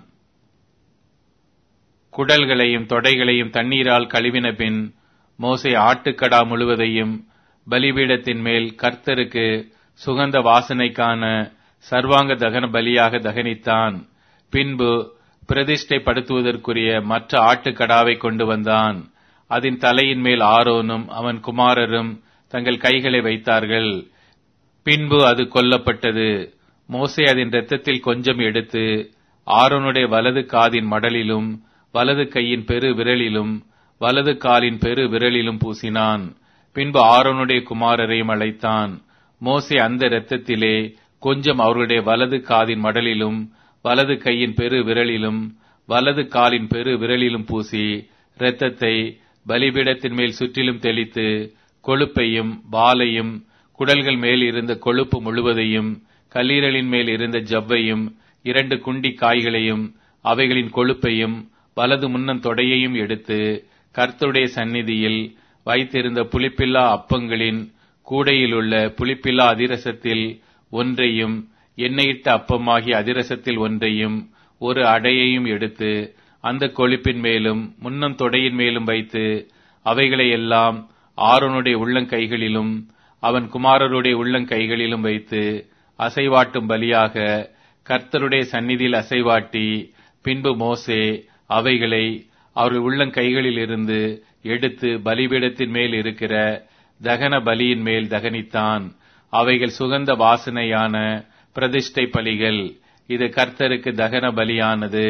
குடல்களையும் தொடைகளையும் தண்ணீரால் கழுவின பின் மோசே ஆட்டுக்கடா முழுவதையும் பலிபீடத்தின் மேல் கர்த்தருக்கு சுகந்த வாசனைக்கான சர்வாங்க தகன பலியாக தகனித்தான். பின்பு பிரதிஷ்டைப்படுத்துவதற்குரிய மற்ற ஆட்டுக்கடாவை கொண்டு வந்தான். அதன் தலையின் மேல் ஆரோனும் அவன் குமாரரும் தங்கள் கைகளை வைத்தார்கள். பின்பு அது கொல்லப்பட்டது. மோசே அதன் இரத்தத்தில் கொஞ்சம் எடுத்து ஆரோனுடைய வலது காதின் மடலிலும் வலது கையின் பெரு விரலிலும் வலது காலின் பெரு விரலிலும் பூசினான். பின்பு ஆரோனுடைய குமாரரையும் அழைத்தான். மோசே அந்த இரத்தத்திலே கொஞ்சம் அவர்களுடைய வலது காதின் மடலிலும் வலது கையின் பெரு விரலிலும் வலது காலின் பெரு விரலிலும் பூசி இரத்தத்தை பலிபீடத்தின் மேல் சுற்றிலும் தெளித்து கொழுப்பையும் வாலையும் குடல்கள் மேல் இருந்த கொழுப்பு முழுவதையும் கல்லீரலின் மேல் இருந்த ஜவ்வையும் இரண்டு குண்டி காய்களையும் அவைகளின் கொழுப்பையும் வலது முன்னம் தொடையையும் எடுத்து கர்த்தருடைய சந்நிதியில் வைத்திருந்த புளிப்பில்லா அப்பங்களின் கூடையிலுள்ள புளிப்பில்லா அதிரசத்தில் ஒன்றையும் எண்ணெயிட்ட அப்பமாகிய அதிரசத்தில் ஒன்றையும் ஒரு அடையையும் எடுத்து அந்த கொழுப்பின் மேலும் முன்னம் தொடையின் மேலும் வைத்து அவைகளை எல்லாம் ஆரோனுடைய உள்ளங்கைகளிலும் அவன் குமாரருடைய உள்ளங்கைகளிலும் வைத்து அசைவாட்டும் பலியாக கர்த்தருடைய சந்நிதியில் அசைவாட்டி, பின்பு மோசே அவைகளை அவர்கள் உள்ளங்கைகளில் இருந்து எடுத்து பலிபீடத்தின் மேல் இருக்கிற தகன பலியின் மேல் தகனித்தான். அவைகள் சுகந்த வாசனையான பிரதிஷ்டை பலிகள். இது கர்த்தருக்கு தகன பலியானது.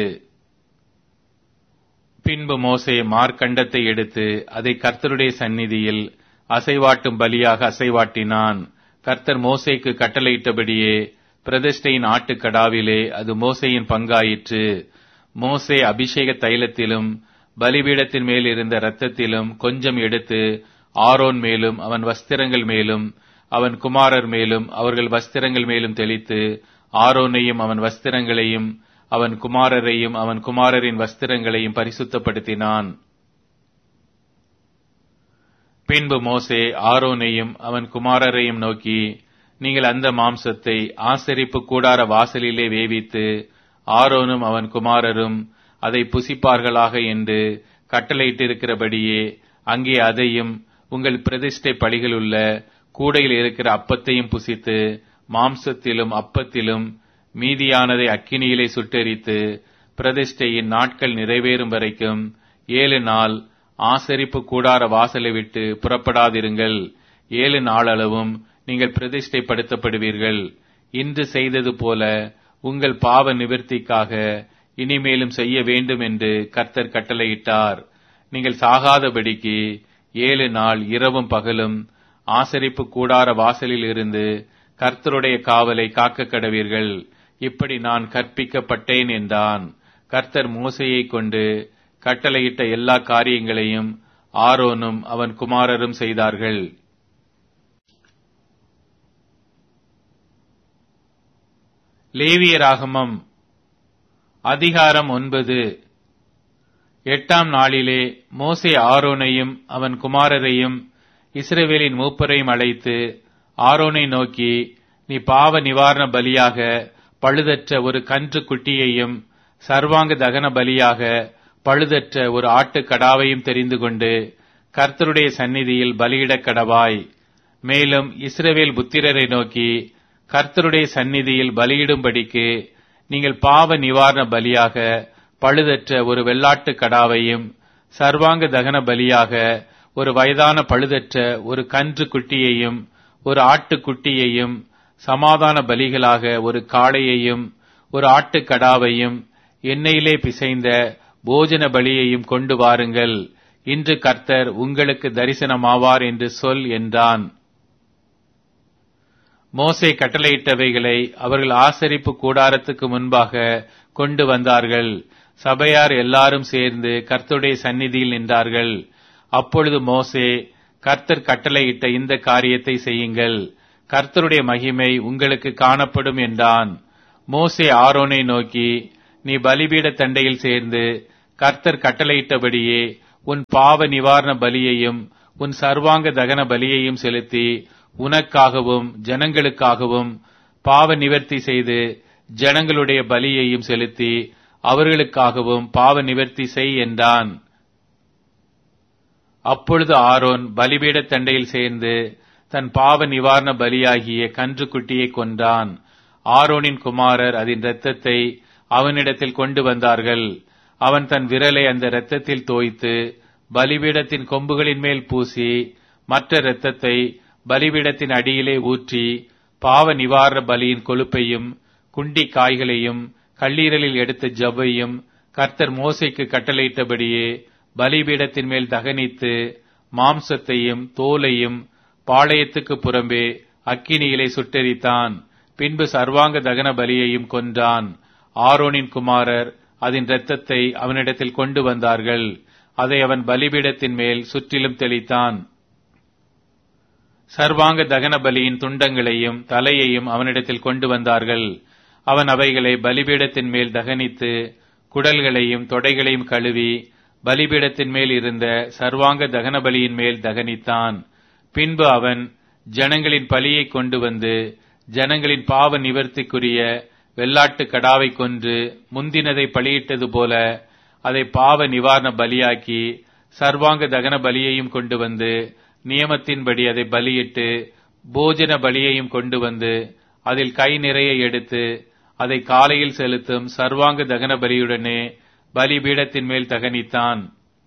பின்பு மோசே மார்க்கண்டத்தை எடுத்து அதை கர்த்தருடைய சந்நிதியில் அசைவாட்டும் பலியாக அசைவாட்டினான். கர்த்தர் மோசேக்கு கட்டளையிட்டபடியே பிரதிஷ்டையின் ஆட்டுக்கடாவிலே அது மோசேயின் பங்காயிற்று. மோசே அபிஷேக தைலத்திலும் பலிபீடத்தின் மேல் இருந்த இரத்தத்திலும் கொஞ்சம் எடுத்து ஆரோன் மேலும் அவன் வஸ்திரங்கள் மேலும் அவன் குமாரர் மேலும் அவர்கள் வஸ்திரங்கள் மேலும் தெளித்து ஆரோனையும் அவன் வஸ்திரங்களையும் அவன் குமாரரையும் அவன் குமாரரின் வஸ்திரங்களையும் பரிசுத்தப்படுத்தினான். பின்பு மோசே ஆரோனையும் அவன் குமாரரையும் நோக்கி, நீங்கள் அந்த மாம்சத்தை ஆசரிப்பு கூடார வாசலிலே வேவித்து ஆரோனும் அவன் குமாரரும் அதை புசிப்பார்களாக என்று கட்டளையிட்டிருக்கிறபடியே அங்கே அதையும் உங்கள் பிரதிஷ்டை பலிகளுள்ள கூடையில் இருக்கிற அப்பத்தையும் புசித்து மாம்சத்திலும் அப்பத்திலும் மீதியானதை அக்கினியிலே சுட்டெரித்து பிரதிஷ்டையின் நாட்கள் நிறைவேறும் வரைக்கும் ஏழு நாள் ஆசரிப்பு கூடார வாசலை விட்டு புறப்படாதிருங்கள். ஏழு நாளளவும் நீங்கள் பிரதிஷ்டைப்படுத்தப்படுவீர்கள். இன்று செய்தது போல உங்கள் பாவ நிவர்த்திக்காக இனிமேலும் செய்ய வேண்டும் என்று கர்த்தர் கட்டளையிட்டார். நீங்கள் சாகாதபடிக்கு ஏழு நாள் இரவும் பகலும் ஆசரிப்பு கூடார வாசலில் இருந்து கர்த்தருடைய காவலை காக்க கடவீர்கள். இப்படி நான் கற்பிக்கப்பட்டேன் என்றான். கர்த்தர் மோசேயை கொண்டு கட்டளையிட்ட எல்லா காரியங்களையும் ஆரோனும் அவன் குமாரரும் செய்தார்கள். லேவியராகமம் அதிகாரம் ஒன்பது. எட்டாம் நாளிலே மோசே ஆரோனையும் அவன் குமாரரையும் இஸ்ரவேலின் மூப்பரையும் அழைத்து ஆரோனை நோக்கி, நீ பாவ நிவாரண பலியாக பழுதற்ற ஒரு கன்று குட்டியையும் சர்வாங்க தகன பலியாக பழுதற்ற ஒரு ஆட்டுக்கடாவையும் தெரிந்து கொண்டு கர்த்தருடைய சந்நிதியில் பலியிடக் கடவாய். மேலும் இஸ்ரவேல் புத்திரரை நோக்கி, கர்த்தருடைய சந்நிதியில் பலியிடும்படிக்கு நீங்கள் பாவ நிவாரண பலியாக பழுதற்ற ஒரு வெள்ளாட்டு கடாவையும் சர்வாங்க தகன பலியாக ஒரு வயதான பழுதற்ற ஒரு கன்று குட்டியையும் ஒரு ஆட்டுக்குட்டியையும் சமாதான பலிகளாக ஒரு காளையையும் ஒரு ஆட்டுக்கடாவையும் எண்ணெயிலே பிசைந்த போஜன பலியையும் கொண்டு வாருங்கள். இன்று கர்த்தர் உங்களுக்கு தரிசனமாவார் என்று சொல் என்றான். மோசே கட்டளையிட்டவைகளை அவர்கள் ஆசரிப்பு கூடாரத்துக்கு முன்பாக கொண்டு வந்தார்கள். சபையார் எல்லாரும் சேர்ந்து கர்த்தருடைய சந்நிதியில் நின்றார்கள். அப்பொழுது மோசே, கர்த்தர் கட்டளையிட்ட இந்த காரியத்தை செய்யுங்கள், கர்த்தருடைய மகிமை உங்களுக்கு காணப்படும் என்றான். மோசே ஆரோனை நோக்கி, நீ பலிபீட தண்டையில் சேர்ந்து கர்த்தர் கட்டளையிட்டபடியே உன் பாவ நிவாரண பலியையும் உன் சர்வாங்க தகன பலியையும் செலுத்தி உனக்காகவும் ஜனங்களுக்காகவும் பாவ நிவர்த்தி செய்து ஜனங்களுடைய பலியையும் செலுத்தி அவர்களுக்காகவும் பாவ நிவர்த்தி செய் என்றான். அப்பொழுது ஆரோன் பலிபீட தண்டையில் சேர்ந்து தன் பாவ நிவாரண பலியாகிய கன்று குட்டியை கொன்றான். ஆரோனின் குமாரர் அதன் இரத்தத்தை அவனிடத்தில் கொண்டு வந்தார்கள். அவன் தன் விரலை அந்த இரத்தத்தில் தோய்த்து பலிபீடத்தின் கொம்புகளின் மேல் பூசி மற்ற இரத்தத்தை பலிபீடத்தின் அடியிலே ஊற்றி பாவ நிவாரண பலியின் கொழுப்பையும் குண்டி காய்களையும் கல்லீரலில் எடுத்த ஜவ்வையும் கர்த்தர் மோசேக்கு கட்டளையிட்டபடியே பலிபீடத்தின் மேல் தகனித்து மாம்சத்தையும் தோலையும் பாளையத்துக்கு புறம்பே அக்கினியிலே சுட்டெரித்தான். பின்பு சர்வாங்க தகன பலியையும் கொன்றான். ஆரோனின் குமாரர் அதன் இரத்தத்தை அவனிடத்தில் கொண்டு வந்தார்கள். அதை அவன் பலிபீடத்தின் மேல் சுற்றிலும் தெளித்தான். சர்வாங்க தகன பலியின் துண்டங்களையும் தலையையும் அவனிடத்தில் கொண்டு வந்தார்கள். அவன் அவைகளை பலிபீடத்தின் மேல் தகனித்து குடல்களையும் தொடைகளையும் கழுவி பலிபீடத்தின் மேல் இருந்த சர்வாங்க தகன பலியின் மேல் தகனித்தான். பின்பு அவன் ஜனங்களின் பலியை கொண்டு வந்து ஜனங்களின் பாவ நிவர்த்திக்குரிய வெள்ளாட்டு கடாவை கொன்று முந்தினதை பலியிட்டது போல அதை பாவ நிவாரண பலியாக்கி சர்வாங்க தகன பலியையும் கொண்டு வந்து நியமத்தின்படி அதை பலியிட்டு போஜன பலியையும் கொண்டு வந்து அதில் கை நிறைய எடுத்து அதை காலையில் செலுத்தும் சர்வாங்க தகன பலியுடனே பலிபீடத்தின் மேல் தகனித்தான்.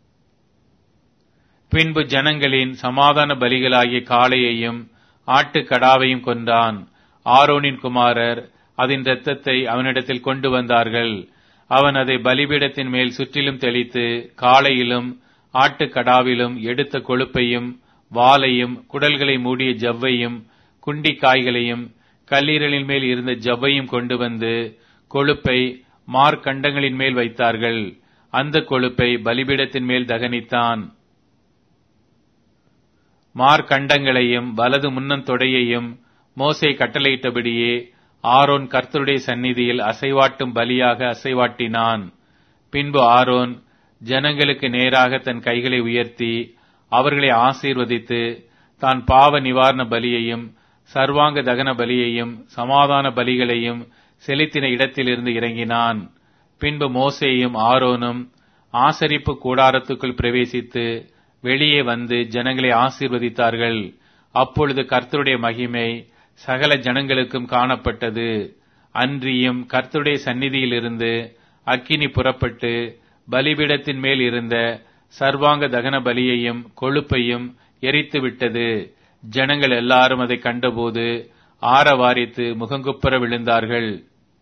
பின்பு ஜனங்களின் சமாதான பலிகளாகிய காளையையும் ஆட்டு கடாவையும் கொன்றான். ஆரோனின் குமாரர் அதன் இரத்தத்தை அவனிடத்தில் கொண்டு வந்தார்கள். அவன் அதை பலிபீடத்தின் மேல் சுற்றிலும் தெளித்து காளையிலும் ஆட்டு கடாவிலும் எடுத்த கொழுப்பையும் வாலையும் குடல்களை மூடிய ஜவ்வையும் குண்டி காய்களையும் கல்லீரலின் மேல் இருந்த ஜவ்வையும் கொண்டு வந்து கொழுப்பை மார்க்கண்டங்களின் மேல் வைத்தார்கள். அந்த கொழுப்பை பலிபீடத்தின் மேல் தகனித்தான். மார்க்கண்டங்களையும் வலது முன்னந்தொடையையும் மோசே கட்டளையிட்டபடியே ஆரோன் கர்த்தருடைய சந்நிதியில் அசைவாட்டும் பலியாக அசைவாட்டினான். பின்பு ஆரோன் ஜனங்களுக்கு நேராக தன் கைகளை உயர்த்தி அவர்களை ஆசீர்வதித்து தான் பாவ நிவாரண பலியையும் சர்வாங்க தகன பலியையும் சமாதான பலிகளையும் செலுத்தின இடத்திலிருந்து இறங்கினான். பின்பு மோசேயும் ஆரோனும் ஆசரிப்பு கூடாரத்துக்குள் பிரவேசித்து வெளியே வந்து ஜனங்களை ஆசீர்வதித்தார்கள். அப்பொழுது கர்த்தருடைய மகிமை சகல ஜனங்களுக்கும் காணப்பட்டது. அன்றியும் கர்த்தருடைய சந்நிதியிலிருந்து அக்கினி புறப்பட்டு பலிபீடத்தின் மேல் இருந்த சர்வாங்க தகன பலியையும் கொழுப்பையும் எரித்து விட்டது. ஜனங்கள் எல்லாரும் அதை கண்டபோது ஆரவாரித்து முகங்குப்புற விழுந்தார்கள்.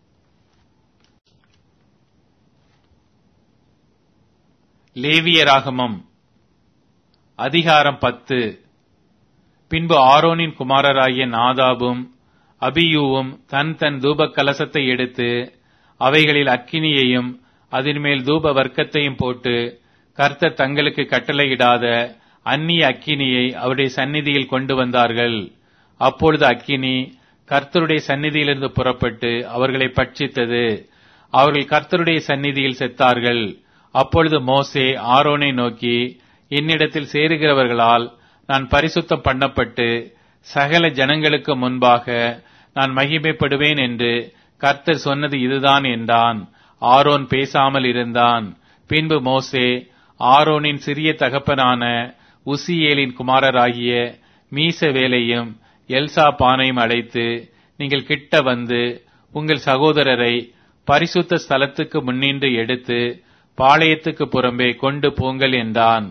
லேவியராகமம் அதிகாரம் பத்து. பின்பு ஆரோனின் குமாரராகிய நாதாபும் அபியூவும் தன் தன் தூப கலசத்தை எடுத்து அவைகளில் அக்கினியையும் அதன் மேல் தூப வர்க்கத்தையும் போட்டு கர்த்தர் தங்களுக்கு கட்டளையிடாத அந்நிய அக்கினியை அவருடைய சந்நிதியில் கொண்டு வந்தார்கள். அப்பொழுது அக்கினி கர்த்தருடைய சந்நிதியிலிருந்து புறப்பட்டு அவர்களை பட்சித்தது. அவர்கள் கர்த்தருடைய சந்நிதியில் செத்தார்கள். அப்பொழுது மோசே ஆரோனை நோக்கி, என்னிடத்தில் சேருகிறவர்களால் நான் பரிசுத்தம் பண்ணப்பட்டு சகல ஜனங்களுக்கு முன்பாக நான் மகிமைப்படுவேன் என்று கர்த்தர் சொன்னது இதுதான் என்றான். ஆரோன் பேசாமல் இருந்தான். பின்பு மோசே ஆரோனின் சிறிய தகப்பனான உசியேலின் குமாரராகிய மீசவேலையும் எல்சாபானையும் அழைத்து, நீங்கள் கிட்ட வந்து உங்கள் சகோதரரை பரிசுத்த ஸ்தலத்துக்கு முன்னின்று எடுத்து பாளையத்துக்கு புறம்பே கொண்டு போங்கள் என்றான்.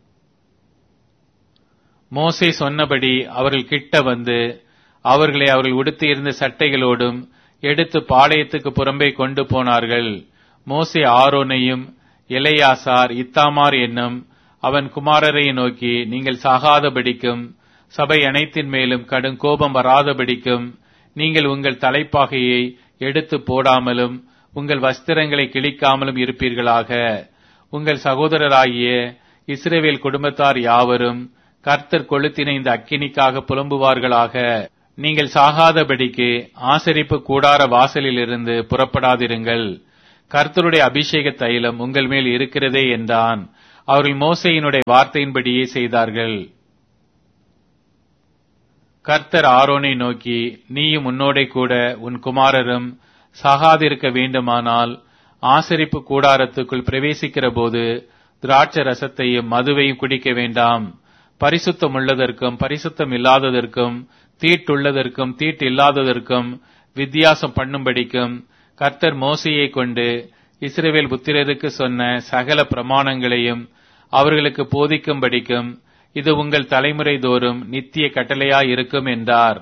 மோசே சொன்னபடி அவர்கள் கிட்ட வந்து அவர்களை அவர்கள் உடுத்தியிருந்த சட்டைகளோடும் எடுத்து பாளையத்துக்கு புறம்பே கொண்டு போனார்கள். மோசே ஆரோனையும் எலெயாசார் இத்தாமார் என்னும் அவன் குமாரரை நோக்கி, நீங்கள் சாகாதபடிக்கும் சபை அனைத்தின் மேலும் கடும் கோபம் வராதபடிக்கும் நீங்கள் உங்கள் தலைப்பாகையை எடுத்து போடாமலும் உங்கள் வஸ்திரங்களை கிழிக்காமலும் இருப்பீர்களாக. உங்கள் சகோதரராகிய இஸ்ரவேல் குடும்பத்தார் யாவரும் கர்த்தர் கொளுத்தின இந்த அக்கினிக்காக புலம்புவார்களாக. நீங்கள் சாகாதபடிக்கு ஆசரிப்பு கூடார வாசலிலிருந்து புறப்படாதிருங்கள். கர்த்தருடைய அபிஷேக தைலம் உங்கள் மேல் இருக்கிறதே என்றான். அவர்கள் மோசேயினுடைய வார்த்தையின்படியே செய்தார்கள். கர்த்தர் ஆரோனை நோக்கி, நீயும் உன்னோடே கூட உன் குமாரரும் சாகாதிருக்க வேண்டுமானால் ஆசரிப்பு கூடாரத்துக்குள் பிரவேசிக்கிற போது திராட்சை ரசத்தையும் மதுவையும் குடிக்க வேண்டாம். பரிசுத்தம் உள்ளதற்கும் பரிசுத்தம் இல்லாததற்கும் தீட்டுள்ளதற்கும் தீட்டு இல்லாததற்கும் வித்தியாசம் பண்ணும்படிக்கும் கர்த்தர் மோசேயை கொண்டு இஸ்ரவேல் புத்திரருக்கு சொன்ன சகல பிரமாணங்களையும் அவர்களுக்கு போதிக்கும்படிக்கும் இது உங்கள் தலைமுறை தோறும் நித்திய கட்டளையாயிருக்கும் என்றார்.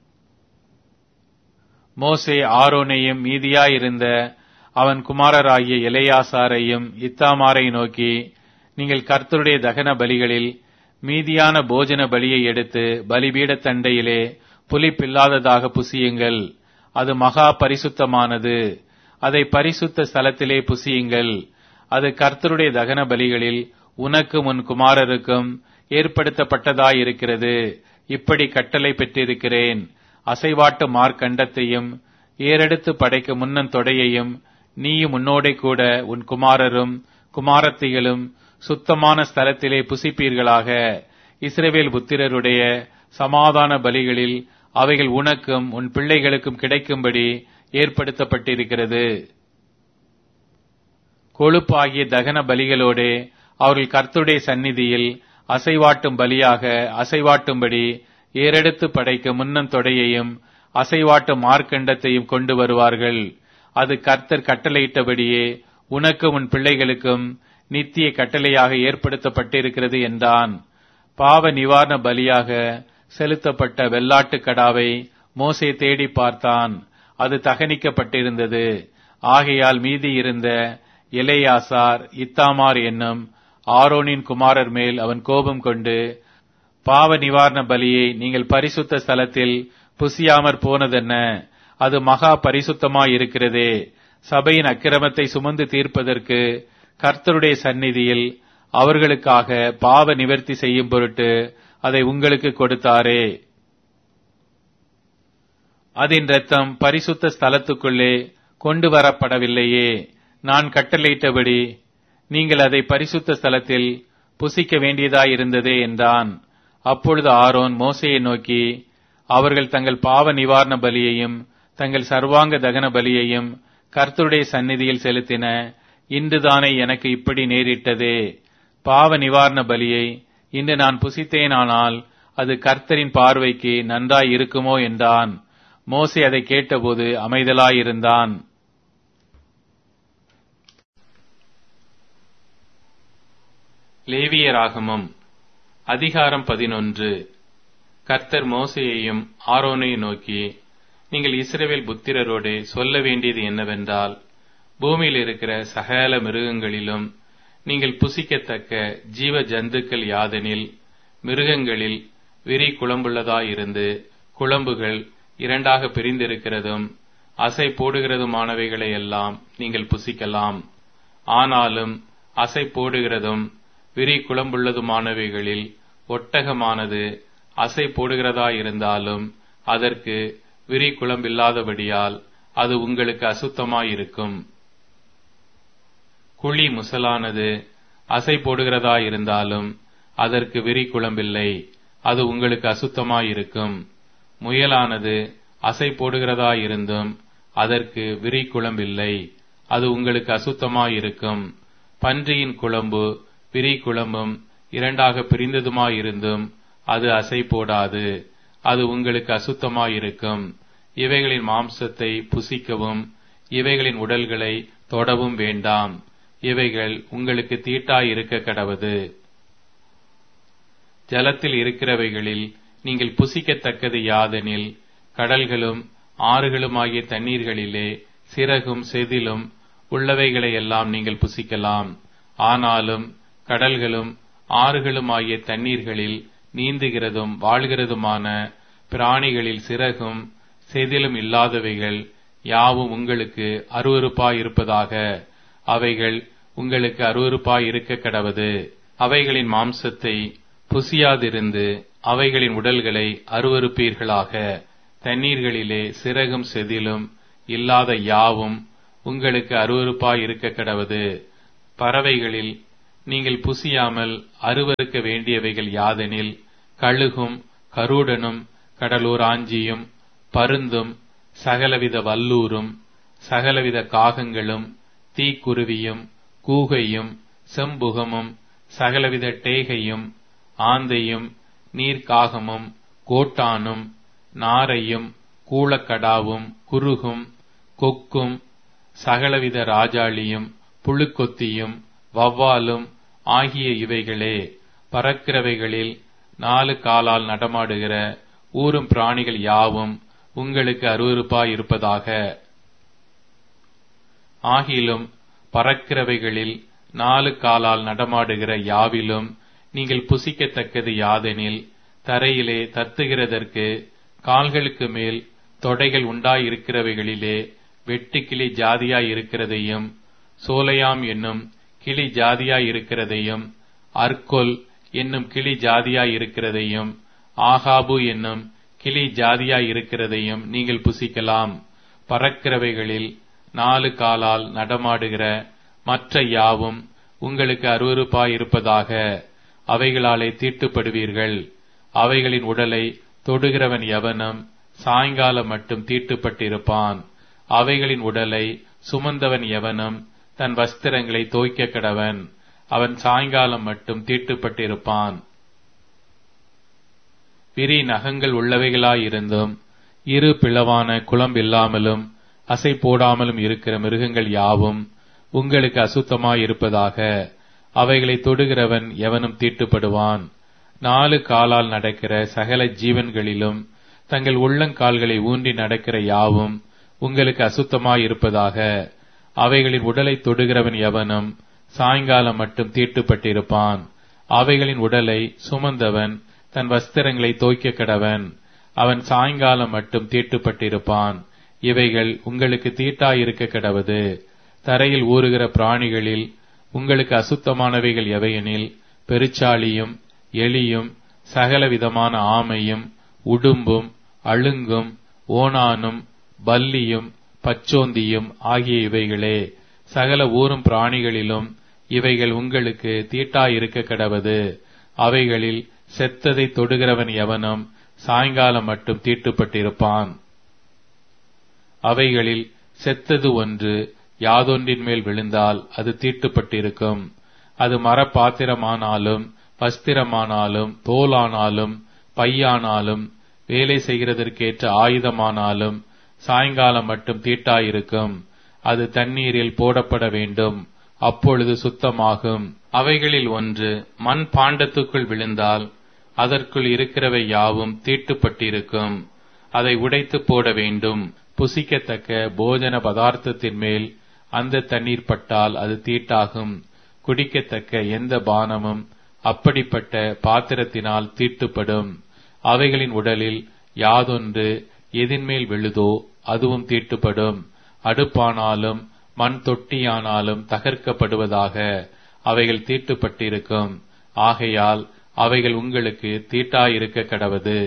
மோசே ஆரோனையும் மீதியாயிருந்த அவன் குமாரராகிய எலெயாசாரையும் இத்தாமாரை நோக்கி, நீங்கள் கர்த்தருடைய தகன பலிகளில் மீதியான போஜன பலியை எடுத்து பலிபீடத் தண்டையிலே புளிப்பில்லாததாக புசியுங்கள். அது மகா பரிசுத்தமானது. அதை பரிசுத்த ஸ்தலத்திலே புசியுங்கள். அது கர்த்தருடைய தகன பலிகளில் உனக்கும் உன் குமாரருக்கும் ஏற்படுத்தப்பட்டதாயிருக்கிறது. இப்படி கட்டளை பெற்றிருக்கிறேன். அசைவாட்டு மார்க்கண்டத்தையும் ஏறெடுத்து படைக்க முன்னன் தொடையையும் நீயும் உன்னோடே கூட உன் குமாரரும் குமாரத்திகளும் சுத்தமான ஸ்தலத்திலே புசிப்பீர்களாக. இஸ்ரவேல் புத்திரருடைய சமாதான பலிகளில் அவைகள் உனக்கும் உன் பிள்ளைகளுக்கும் கிடைக்கும்படி ஏற்படுத்தப்பட்டிருக்கிறது. கொழுப்பாகிய தகன பலிகளோடே அவர்கள் கர்த்தருடைய சந்நிதியில் அசைவாட்டும் பலியாக அசைவாட்டும்படி ஏறெடுத்து படைக்க முன்னன் தொடையையும் அசைவாட்டும் மார்க்கண்டத்தையும் கொண்டு வருவார்கள். அது கர்த்தர் கட்டளையிட்டபடியே உனக்கும் உன் பிள்ளைகளுக்கும் நித்திய கட்டளையாக ஏற்படுத்தப்பட்டிருக்கிறது என்றான். பாவ நிவாரண பலியாக செலுத்தப்பட்ட வெள்ளாட்டு கடாவை மோசே தேடி பார்த்தான். அது தகனிக்கப்பட்டிருந்தது. ஆகையால் மீதி இருந்த எலெயாசார் இத்தாமார் என்னும் ஆரோனின் குமாரர் மேல் அவன் கோபம் கொண்டு, பாவ நிவாரண பலியை நீங்கள் பரிசுத்த ஸ்தலத்தில் புசியாமற் போனதென்ன? அது மகா பரிசுத்தமாயிருக்கிறதே. சபையின் அக்கிரமத்தை சுமந்து தீர்ப்பதற்கு கர்த்தருடைய சந்நிதியில் அவர்களுக்காக பாவ நிவர்த்தி செய்யும் பொருட்டு அதை உங்களுக்கு கொடுத்தாரே. அதன் இரத்தம் பரிசுத்த ஸ்தலத்துக்குள்ளே கொண்டு வரப்படவில்லையே. நான் கட்டளையிட்டபடி நீங்கள் அதை பரிசுத்த ஸ்தலத்தில் புசிக்க வேண்டியதாயிருந்ததே என்றான். அப்பொழுது ஆரோன் மோசேயை நோக்கி, அவர்கள் தங்கள் பாவ நிவாரண பலியையும் தங்கள் சர்வாங்க தகன பலியையும் கர்த்தருடைய சந்நிதியில் செலுத்தின. இன்றுதானே எனக்கு இப்படி நேரிட்டதே. பாவ நிவாரண பலியை இன்று நான் புசித்தேனானால் அது கர்த்தரின் பார்வைக்கு நன்றாய் இருக்குமோ என்றான். மோசே அதை கேட்டபோது அமைதலாயிருந்தான். லேவியராகமம் அதிகாரம் பதினொன்று. கர்த்தர் மோசேயையும் ஆரோனையும் நோக்கி, நீங்கள் இஸ்ரவேல் புத்திரரோடு சொல்ல வேண்டியது என்னவென்றால், பூமியில் இருக்கிற சகல மிருகங்களிலும் நீங்கள் புசிக்கத்தக்க ஜீவ ஜந்துக்கள் யாதெனில், மிருகங்களில் விரி குழம்புள்ளதாயிருந்து குழம்புகள் இரண்டாக பிரிந்திருக்கிறதும் அசை போடுகிறதுமானவைகளை எல்லாம் நீங்கள் புசிக்கலாம். ஆனாலும் அசை போடுகிறதும் விரி குழம்புள்ளதுமானவைகளில் ஒட்டகமானது அசை போடுகிறதாயிருந்தாலும் அதற்கு விரி குழம்பில்லாதபடியால் அது உங்களுக்கு அசுத்தமாயிருக்கும். குழி முசலானது அசை போடுகிறதாயிருந்தாலும் அதற்கு விரி குழம்பில்லை, அது உங்களுக்கு அசுத்தமாயிருக்கும். முயலானது அசை போடுகிறதாயிருந்தும் அதற்கு விரி குழம்பில்லை, அது உங்களுக்கு அசுத்தமாயிருக்கும். பன்றியின் குழம்பு விரி குழம்பும் இரண்டாக பிரிந்ததுமாயிருந்தும் அது அசை போடாது, அது உங்களுக்கு அசுத்தமாயிருக்கும். இவைகளின் மாம்சத்தை புசிக்கவும் இவைகளின் உடல்களை தொடவும் வேண்டாம். இவைகள் உங்களுக்கு தீட்டாயிருக்க கடவது. ஜலத்தில் இருக்கிறவைகளில் நீங்கள் புசிக்கத்தக்கது யாதெனில், கடல்களும் ஆறுகளுமாகிய தண்ணீர்களிலே சிறகும் செதிலும் உள்ளவைகளை எல்லாம் நீங்கள் புசிக்கலாம். ஆனாலும் கடல்களும் ஆறுகளுமாகிய தண்ணீர்களில் நீந்துகிறதும் வாழ்கிறதுமான பிராணிகளில் சிறகும் செதிலும் இல்லாதவைகள் யாவும் உங்களுக்கு அருவருப்பாயிருப்பதாக. அவைகள் உங்களுக்கு அருவருப்பாயிருக்க கடவது. அவைகளின் மாம்சத்தை புசியாதிருந்து அவைகளின் உடல்களை அருவருப்பீர்களாக. தண்ணீர்களிலே சிறகும் செதிலும் இல்லாத யாவும் உங்களுக்கு அருவருப்பாய் இருக்க கடவது. பறவைகளில் நீங்கள் புசியாமல் அருவருக்க வேண்டியவைகள் யாதெனில் கழுகும் கருடனும் கடலூராஞ்சியும் பருந்தும் சகலவித வல்லூரும் சகலவித காகங்களும் தீக்குருவியும் கூகையும் செம்புகமும் சகலவித டேகையும் ஆந்தையும் நீர்க்காகமும் கோட்டானும் நாரையும் கூளக்கடாவும் குருகும் கொக்கும் சகலவித ராஜாளியும் புழுக்கொத்தியும் வவ்வாலும் ஆகிய இவைகளே. பறக்கிறவைகளில் நாலு காலால் நடமாடுகிற ஊரும் பிராணிகள் யாவும் உங்களுக்கு அருவருப்பாய் இருப்பதாக. ஆகிலும் பறக்கிறவைகளில் நாலு காலால் நடமாடுகிற யாவிலும் நீங்கள் புசிக்கத்தக்கது யாதெனில் தரையிலே தத்துகிறதற்கு கால்களுக்கு மேல் தொடைகள் உண்டாயிருக்கிறவைகளிலே வெட்டுக்கிளி ஜாதியாயிருக்கிறதையும் சோலையாம் என்னும் கிளி ஜாதியாயிருக்கிறதையும் அர்கொல் என்னும் கிளி ஜாதியாயிருக்கிறதையும் ஆகாபு என்னும் கிளி ஜாதியாயிருக்கிறதையும் நீங்கள் புசிக்கலாம். பறக்கிறவைகளில் நாலு காலால் நடமாடுகிற மற்ற யாவும் உங்களுக்கு அருவருப்பாயிருப்பதாக. அவைகளாலே தீட்டுப்படுவீர்கள். அவைகளின் உடலை தொடுகிறவன் எவனும் சாயங்காலம் மட்டும் தீட்டுப்பட்டிருப்பான். அவைகளின் உடலை சுமந்தவன் எவனும் தன் வஸ்திரங்களை தோய்க்க கடவன். அவன் சாயங்காலம் மட்டும் தீட்டுப்பட்டிருப்பான். விரி நகங்கள் உள்ளவைகளாயிருந்தும் இரு பிளவான குளம்பில்லாமலும் அசை போடாமலும் இருக்கிற மிருகங்கள் யாவும் உங்களுக்கு அசுத்தமாயிருப்பதாக. அவைகளை தொடுகிறவன் எவனும் தீட்டுப்படுவான். நாலு காலால் நடக்கிற சகல ஜீவன்களிலும் தங்கள் உள்ளங்கால்களை ஊன்றி நடக்கிற யாவும் உங்களுக்கு அசுத்தமாயிருப்பதாக. அவைகளின் உடலை தொடுகிறவன் எவனும் சாயங்காலம் மட்டும் தீட்டுப்பட்டிருப்பான். அவைகளின் உடலை சுமந்தவன் தன் வஸ்திரங்களை தோய்க்க கடவன். அவன் சாயங்காலம் மட்டும் தீட்டுப்பட்டிருப்பான். இவைகள் உங்களுக்கு தீட்டாயிருக்க கடவது. தரையில் ஊறுகிற பிராணிகளில் உங்களுக்கு அசுத்தமானவைகள் எவையெனில் பெருச்சாளியும் எலியும் சகலவிதமான ஆமையும் உடும்பும் அழுங்கும் ஓணானும் பல்லியும் பச்சோந்தியும் ஆகிய இவைகளே. சகல ஊரும் பிராணிகளிலும் இவைகள் உங்களுக்கு தீட்டாயிருக்க கடவது. அவைகளில் செத்ததை தொடுகிறவன் எவனும் சாயங்காலம் மட்டும் தீட்டுப்பட்டிருப்பான். அவைகளில் செத்தது ஒன்று யாதொன்றின் மேல் விழுந்தால் அது தீட்டுப்பட்டிருக்கும். அது மரப்பாத்திரமானாலும் வஸ்திரமானாலும் தோலானாலும் பையானாலும் வேலை செய்கிறதற்கேற்ற ஆயுதமானாலும் சாயங்காலம் மட்டும் தீட்டாயிருக்கும். அது தண்ணீரில் போடப்பட வேண்டும், அப்பொழுது சுத்தமாகும். அவைகளில் ஒன்று மண் பாண்டத்துக்குள் விழுந்தால் அதற்குள் இருக்கிறவை யாவும் தீட்டுப்பட்டிருக்கும். அதை உடைத்து போட வேண்டும். புசிக்கத்தக்க போஜன பதார்த்தத்தின் மேல் அந்த தண்ணீர் பட்டால் அது தீட்டாகும். குடிக்கத்தக்க எந்த பானமும் அப்படிப்பட்ட பாத்திரத்தினால் தீட்டுப்படும். அவைகளின் உடலில் யாதொன்று எதின்மேல் விழுதோ அதுவும் தீட்டுப்படும். அடுப்பானாலும் மண் தொட்டியானாலும் தகர்க்கப்படுவதாக. அவைகள் தீட்டுப்பட்டிருக்கும். ஆகையால் அவைகள் உங்களுக்கு தீட்டாயிருக்க கடவது.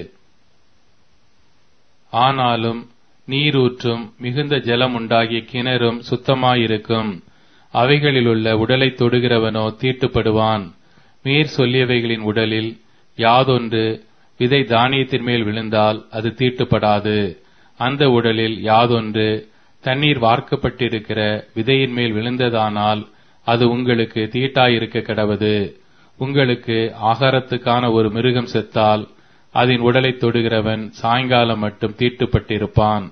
ஆனாலும் நீரூற்றும் மிகுந்த ஜலம் உண்டாகிய கிணறும் சுத்தமாயிருக்கும். அவைகளிலுள்ள உடலை தொடுகிறவனோ தீட்டுப்படுவான். மேற் சொல்லியவைகளின் உடலில் யாதொன்று விதை தானியத்தின் மேல் விழுந்தால் அது தீட்டுப்படாது. அந்த உடலில் யாதொன்று தண்ணீர் வார்க்கப்பட்டிருக்கிற விதையின் மேல் விழுந்ததானால் அது உங்களுக்கு தீட்டாயிருக்க கடவது. உங்களுக்கு ஆகாரத்துக்கான ஒரு மிருகம் செத்தால் அதன் உடலை தொடுகிறவன் சாயங்காலம் மட்டும் தீட்டுப்பட்டிருப்பான்.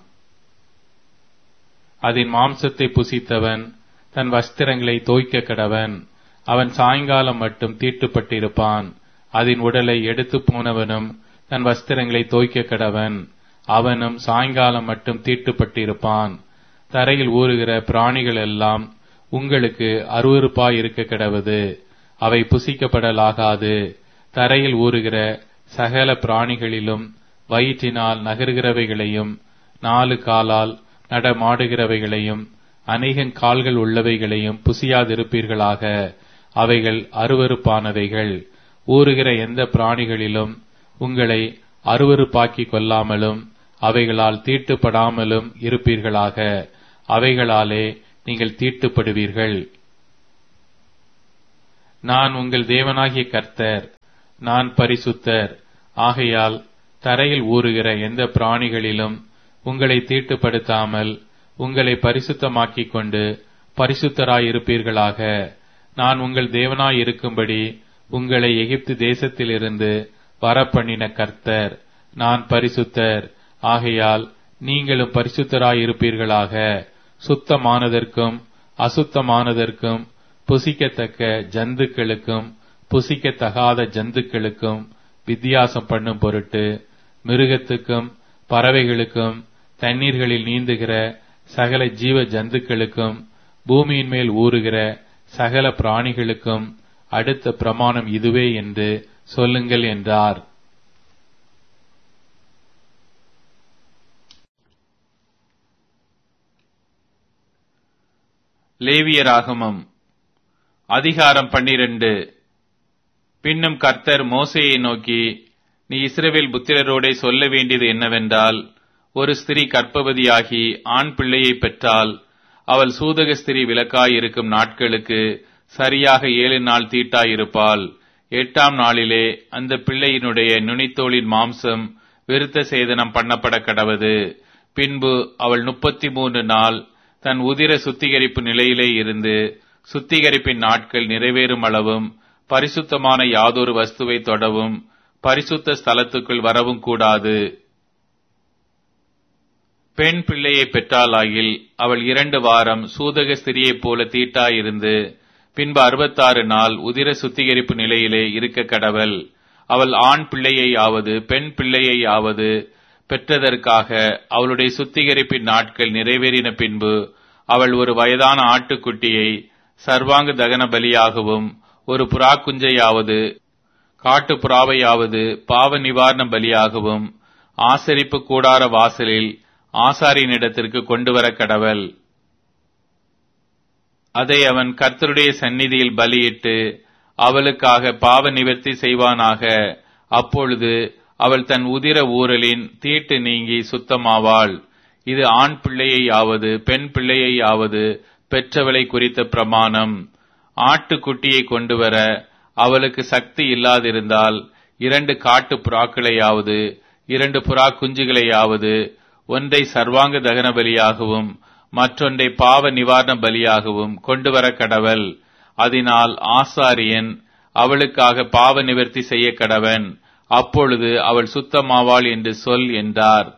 அதன் மாம்சத்தை புசித்தவன் தன் வஸ்திரங்களை தோய்க்க கடவன். அவன் சாயங்காலம் மட்டும் தீட்டுப்பட்டிருப்பான். அதன் உடலை எடுத்து போனவனும் தன் வஸ்திரங்களை தோய்க்க கடவன். அவனும் சாயங்காலம் மட்டும் தீட்டுப்பட்டிருப்பான். தரையில் ஊறுகிற பிராணிகள் எல்லாம் உங்களுக்கு அருவருப்பாயிருக்க கடவது. அவை புசிக்கப்படலாகாது. தரையில் ஊறுகிற சகல பிராணிகளிலும் வயிற்றினால் நகர்கிறவைகளையும் நாலு காலால் நடமாடுகிறவைகளையும் அநேக கால்கள் உள்ளவைகளையும் புசியாதிருப்பீர்களாக. அவைகள் அருவருப்பானவைகள். ஊறுகிற எந்த பிராணிகளிலும் உங்களை அருவருப்பாக்கிக் கொள்ளாமலும் அவைகளால் தீட்டுப்படாமலும் இருப்பீர்களாக. அவைகளாலே நீங்கள் தீட்டுப்படுவீர்கள். நான் உங்கள் தேவனாகிய கர்த்தர், நான் பரிசுத்தர். ஆகையால் தரையில் ஊறுகிற எந்த பிராணிகளிலும் உங்களை தீட்டுப்படுத்தாமல் உங்களை பரிசுத்தமாக்கிக் கொண்டு பரிசுத்தராயிருப்பீர்களாக. நான் உங்கள் தேவனாயிருக்கும்படி உங்களை எகிப்து தேசத்திலிருந்து வரப்பண்ணின கர்த்தர், நான் பரிசுத்தர். ஆகையால் நீங்களும் பரிசுத்தராயிருப்பீர்களாக. சுத்தமானதற்கும் அசுத்தமானதற்கும், புசிக்கத்தக்க ஜந்துக்களுக்கும் புசிக்கத்தகாத ஜந்துக்களுக்கும் வித்தியாசம் பண்ணும் பொருட்டு மிருகத்துக்கும் பறவைகளுக்கும் தண்ணீர்களில் நீந்துகிற சகல ஜீவ ஜந்துக்களுக்கும் பூமியின் மேல் ஊறுகிற சகல பிராணிகளுக்கும் அடுத்த பிரமாணம் இதுவே என்று சொல்லுங்கள் என்றார். லேவியராகமம் அதிகாரம் பன்னிரண்டு. பின்னும் கர்த்தர் மோசேயை நோக்கி, நீ இஸ்ரவேல் புத்திரரோடே சொல்ல வேண்டியது என்னவென்றால், ஒரு ஸ்திரீ கர்ப்பவதியாகி ஆண் பிள்ளையை பெற்றால் அவள் சூதக ஸ்திரீ விலக்காயிருக்கும் நாட்களுக்கு சரியாக ஏழு நாள் தீட்டாயிருப்பாள். எட்டாம் நாளிலே அந்த பிள்ளையினுடைய நுனித்தோளின் மாம்சம் விருத்த சேதனம் பண்ணப்பட கடவது. பின்பு அவள் முப்பத்தி மூன்று நாள் தன் உதிர சுத்திகரிப்பு நிலையிலே இருந்து சுத்திகரிப்பின் நாட்கள் நிறைவேறும் அளவும் பரிசுத்தமான யாதொரு வஸ்துவை தொடவும் பரிசுத்த ஸ்தலத்துக்குள் வரவும் கூடாது. பெண் பிள்ளையை பெற்றாலாகில் அவள் இரண்டு வாரம் சூதக ஸ்திரியைப் போல தீட்டாயிருந்து பின்பு அறுபத்தாறு நாள் உதிர சுத்திகரிப்பு நிலையிலே இருக்க கடவள். அவள் ஆண் பிள்ளையையாவது பெண் பிள்ளையையாவது பெற்றதற்காக அவளுடைய சுத்திகரிப்பின் நாட்கள் நிறைவேறின பின்பு அவள் ஒரு வயதான ஆட்டுக்குட்டியை சர்வாங்க தகன பலியாகவும் ஒரு புறா குஞ்சையாவது காட்டு புறாவையாவது பாவ நிவாரண பலியாகவும் ஆசரிப்பு கூடார வாசலில் ஆசாரியனிடத்திற்கு கொண்டு வர கடவள். அதை அவன் கர்த்தருடைய சந்நிதியில் பலியிட்டு அவளுக்காக பாவ நிவர்த்தி செய்வானாக. அப்பொழுது அவள் தன் உதிர ஊரலின் தீட்டு நீங்கி சுத்தமாவாள். இது ஆண் பிள்ளையையாவது பெண் பிள்ளையையாவது பெற்றவளை குறித்த பிரமாணம். ஆட்டுக்குட்டியை கொண்டு வர அவளுக்கு சக்தி இல்லாதிருந்தால் இரண்டு காட்டு புறாக்களையாவது இரண்டு புறா குஞ்சுகளையாவது ஒன்றை சர்வாங்க தகன பலியாகவும் மற்றொன்றை பாவ நிவாரண பலியாகவும் கொண்டு வர கடவள். அதனால் ஆசாரியன் அவளுக்காக பாவ நிவர்த்தி செய்ய கடவன். அப்பொழுது அவள் சுத்தமாவாள் என்று சொல் என்றார்.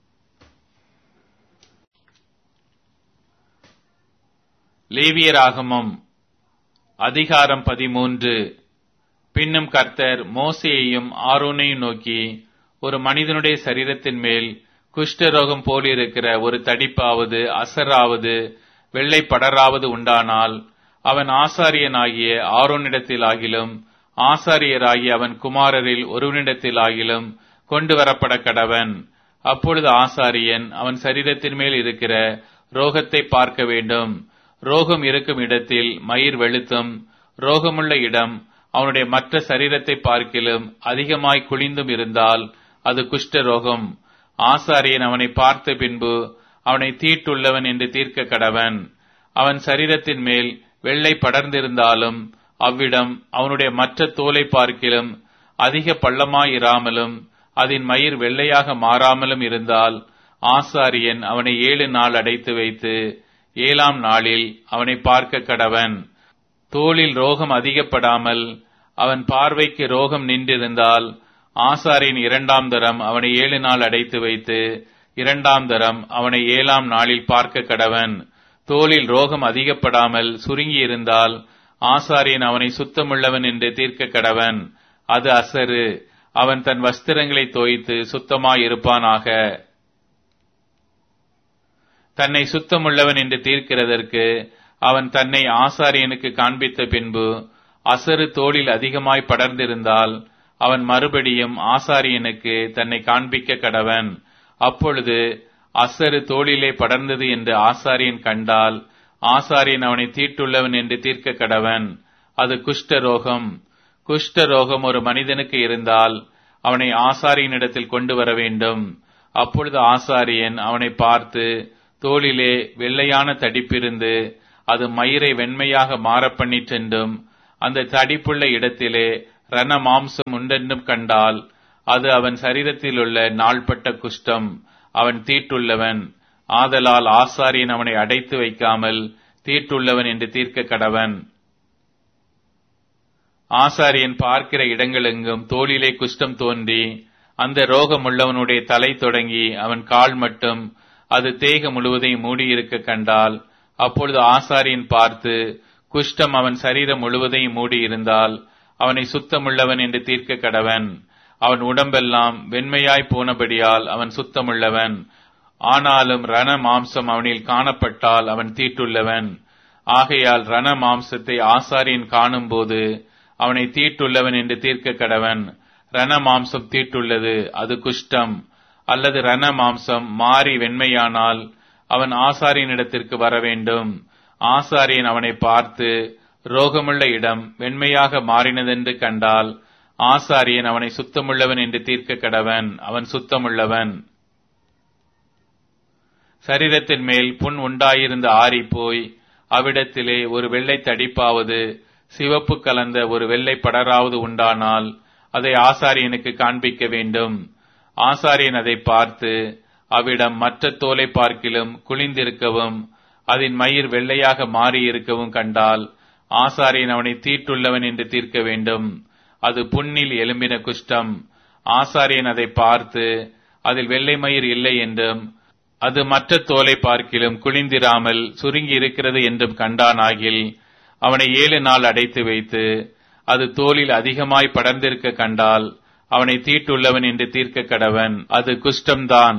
லேவியராகமம் அதிகாரம் பதிமூன்று. பின்னும் கர்த்தர் மோசேயையும் ஆரோனையும் நோக்கி, ஒரு மனிதனுடைய சரீரத்தின் மேல் குஷ்டரோகம் போலிருக்கிற ஒரு தடிப்பாவது அசராவது வெள்ளை படராவது உண்டானால் அவன் ஆசாரியனாகிய ஆரோனிடத்திலாகிலும் ஆசாரியராகிய அவன் குமாரரில் ஒருவனிடத்திலாகிலும் கொண்டு வரப்பட கடவன். அப்பொழுது ஆசாரியன் அவன் சரீரத்தின் மேல் இருக்கிற ரோகத்தை பார்க்க வேண்டும். ரோகம் இருக்கும் இடத்தில் மயிர் வெளுத்தும் ரோகமுள்ள இடம் அவனுடைய மற்ற சரீரத்தை பார்க்கிலும் அதிகமாய் குளிந்தும் இருந்தால் அது குஷ்ட ரோகம். ஆசாரியன் அவனை பார்த்த பின்பு அவனை தீட்டுள்ளவன் என்று தீர்க்க கடவன். அவன் சரீரத்தின் மேல் வெள்ளை படர்ந்திருந்தாலும் அவ்விடம் அவனுடைய மற்ற தோலை பார்க்கிலும் அதிக பள்ளமாயிராமலும் அதன் மயிர் வெள்ளையாக மாறாமலும் இருந்தால் ஆசாரியன் அவனை ஏழு நாள் அடைத்து வைத்து ஏழாம் நாளில் அவனை பார்க்க கடவன். தோளில் ரோகம் அதிகப்படாமல் அவன் பார்வைக்கு ரோகம் நின்றிருந்தால் ஆசாரியன் இரண்டாம் தரம் அவனை ஏழு நாள் அடைத்து வைத்து இரண்டாம் தரம் அவனை ஏழாம் நாளில் பார்க்க கடவன். தோளில் ரோகம் அதிகப்படாமல் சுருங்கி இருந்தால் ஆசாரியன் அவனை சுத்தமுள்ளவன் என்று தீர்க்க கடவன். அது அசரு. அவன் தன் வஸ்திரங்களை தோய்த்து சுத்தமாயிருப்பானாக. தன்னை சுத்தமுள்ளவன் என்று தீர்க்கிறதற்கு அவன் தன்னை ஆசாரியனுக்கு காண்பித்த பின்பு அசரு தோளில் அதிகமாய் படர்ந்திருந்தால் அவன் மறுபடியும் ஆசாரியனுக்கு தன்னை காண்பிக்க கடவன். அப்பொழுது அசரு தோளிலே படர்ந்தது என்று ஆசாரியன் கண்டால் ஆசாரியன் அவனை தீட்டுள்ளவன் என்று தீர்க்க கடவன். அது குஷ்ட ரோகம். குஷ்ட ரோகம் ஒரு மனிதனுக்கு இருந்தால் அவனை ஆசாரியனிடத்தில் கொண்டு வர வேண்டும். அப்பொழுது ஆசாரியன் அவனை பார்த்து, தோளிலே வெள்ளையான தடிப்பிருந்து அது மயிரை வெண்மையாக மாறப்பண்ணிற்றென்றும் அந்த தடிப்புள்ள இடத்திலே ரண மாம்சம் உண்டென்றும் கண்டால் அது அவன் சரீரத்திலுள்ள நாள்பட்ட குஷ்டம், அவன் தீட்டுள்ளவன். ஆதலால் ஆசாரியன் அவனை அடைத்து வைக்காமல் தீட்டுள்ளவன் என்று தீர்க்க கடவன். ஆசாரியன் பார்க்கிற இடங்களெங்கும் தோளிலே குஷ்டம் தோன்றி அந்த ரோகமுள்ளவனுடைய தலை தொடங்கி அவன் கால் மட்டும் அது தேக முழுவதையும் மூடியிருக்க கண்டால், அப்பொழுது ஆசாரியன் பார்த்து குஷ்டம் அவன் சரீரம் முழுவதையும் மூடியிருந்தால் அவனை சுத்தமுள்ளவன் என்று தீர்க்க கடவன். அவன் உடம்பெல்லாம் வெண்மையாய் போனபடியால் அவன் சுத்தமுள்ளவன். ஆனாலும் ரண மாம்சம் அவனில் காணப்பட்டால் அவன் தீட்டுள்ளவன். ஆகையால் ரண மாம்சத்தை ஆசாரியன் காணும்போது அவனை தீட்டுள்ளவன் என்று தீர்க்க கடவன். ரண மாம்சம் தீட்டுள்ளது, அது குஷ்டம். அல்லது ரண மாம்சம் மாறி வெண்மையானால் அவன் ஆசாரியனிடத்திற்கு வர வேண்டும். ஆசாரியன் அவனை பார்த்து ரோகமுள்ள இடம் வெண்மையாக மாறினதென்று கண்டால் ஆசாரியன் அவனை சுத்தமுள்ளவன் என்று தீர்க்க கடவன். அவன் சுத்தமுள்ளவன். சரீரத்தின் மேல் புண் உண்டாயிருந்த ஆறி போய் அவ்விடத்திலே ஒரு வெள்ளை தடிப்பாவது சிவப்பு கலந்த ஒரு வெள்ளை படராவது உண்டானால் அதை ஆசாரியனுக்கு காண்பிக்க வேண்டும். ஆசாரியன் அதை பார்த்து அவ்விடம் மற்ற தோலை பார்க்கிலும் குளிந்திருக்கவும் அதன் மயிர் வெள்ளையாக மாறியிருக்கவும் கண்டால் ஆசாரியன் அவனை தீட்டுள்ளவன் என்று தீர்க்க வேண்டும். அது புண்ணில் எலும்பின குஷ்டம். ஆசாரியன் அதை பார்த்து அதில் வெள்ளை மயிர் இல்லை என்றும் அது மற்ற தோலை பார்க்கிலும் குளிந்திராமல் சுருங்கி இருக்கிறது என்றும் கண்டானாகில் அவனை ஏழு நாள் அடைத்து வைத்து அது தோலில் அதிகமாய் படர்ந்திருக்க கண்டால் அவனை தீட்டுள்ளவன் என்று தீர்க்க கடவன். அது குஷ்டம்தான்.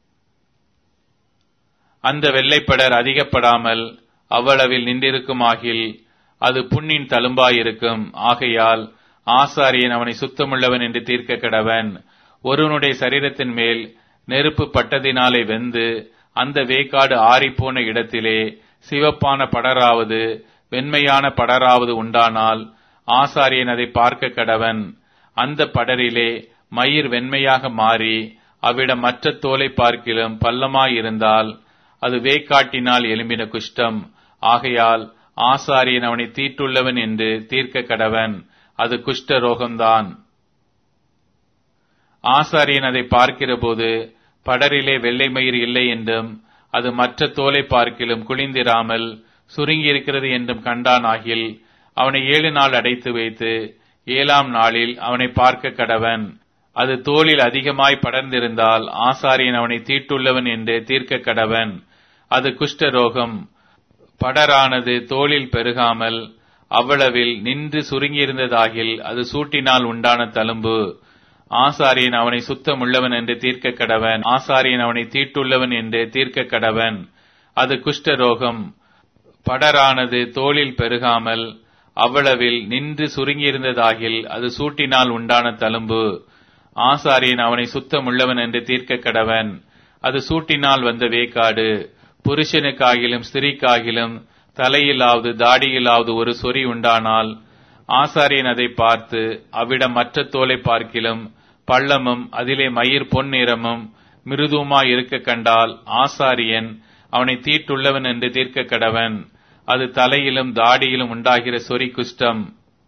அந்த வெள்ளைப்படர் அதிகப்படாமல் அவ்வளவில் நின்றிருக்குமாகில் அது புண்ணின் தழும்பாயிருக்கும். ஆகையால் ஆசாரியன் அவனை சுத்தமுள்ளவன் என்று தீர்க்க கடவன். ஒருவனுடைய சரீரத்தின் மேல் நெருப்பு பட்டதினாலே வெந்து அந்த வேக்காடு ஆறிப்போன இடத்திலே சிவப்பான படராவது வெண்மையான படராவது உண்டானால் ஆசாரியன் அதை பார்க்க கடவன். அந்த படரிலே மயிர் வெண்மையாக மாறி அவ்விடம் மற்ற தோலை பார்க்கிலும் பள்ளமாயிருந்தால் அது வேக்காட்டினால் எலும்பின குஷ்டம். ஆகையால் ஆசாரியன் அவனை தீட்டுள்ளவன் என்று தீர்க்க கடவன். அது குஷ்ட ரோகம்தான். ஆசாரியன் அதை பார்க்கிற போது படரிலே வெள்ளை மயிர் இல்லை என்றும் அது மற்ற தோலை பார்க்கிலும் குளிந்திராமல் சுருங்கியிருக்கிறது என்றும் கண்டானாகில் அவனை ஏழு நாள் அடைத்து வைத்து ஏழாம் நாளில் அவனை பார்க்க கடவன். அது தோலில் அதிகமாய் படர்ந்திருந்தால் ஆசாரியன் அவனை தீட்டுள்ளவன் என்று தீர்க்க கடவன். அது குஷ்ட ரோகம். படரானது தோலில் பெருகாமல் அவ்வளவில் நின்று சுருங்கியிருந்ததாகில் அது சூட்டினால் உண்டான தழும்பு. ஆசாரியன் அவனை சுத்தமுள்ளவன் என்று தீர்க்க கடவன். ஆசாரியன் அவனை தீட்டுள்ளவன் என்று தீர்க்க கடவன். அது குஷ்ட ரோகம். படரானது தோலில் பெருகாமல் அவ்வளவில் நின்று சுருங்கியிருந்ததாகில் அது சூட்டினால் உண்டான தழும்பு. ஆசாரியன் அவனை சுத்தமுள்ளவன் என்று தீர்க்க கடவன். அது சூட்டினால் வந்த வேக்காடு. புருஷனுக்காகிலும் ஸ்திரீக்காகிலும் தலையிலாவது தாடியிலாவது ஒரு சொறி உண்டானால் ஆசாரியன் அதை பார்த்து அவ்விடம் மற்ற தோலை பார்க்கிலும் பள்ளமும் அதிலே மயிர் பொன் நிறமும் மிருதுமாய் இருக்க கண்டால் ஆசாரியன் அவனை தீட்டுள்ளவன் என்று தீர்க்க கடவன். அது தலையிலும் தாடியிலும் உண்டாகிற சொறி குஷ்டம்.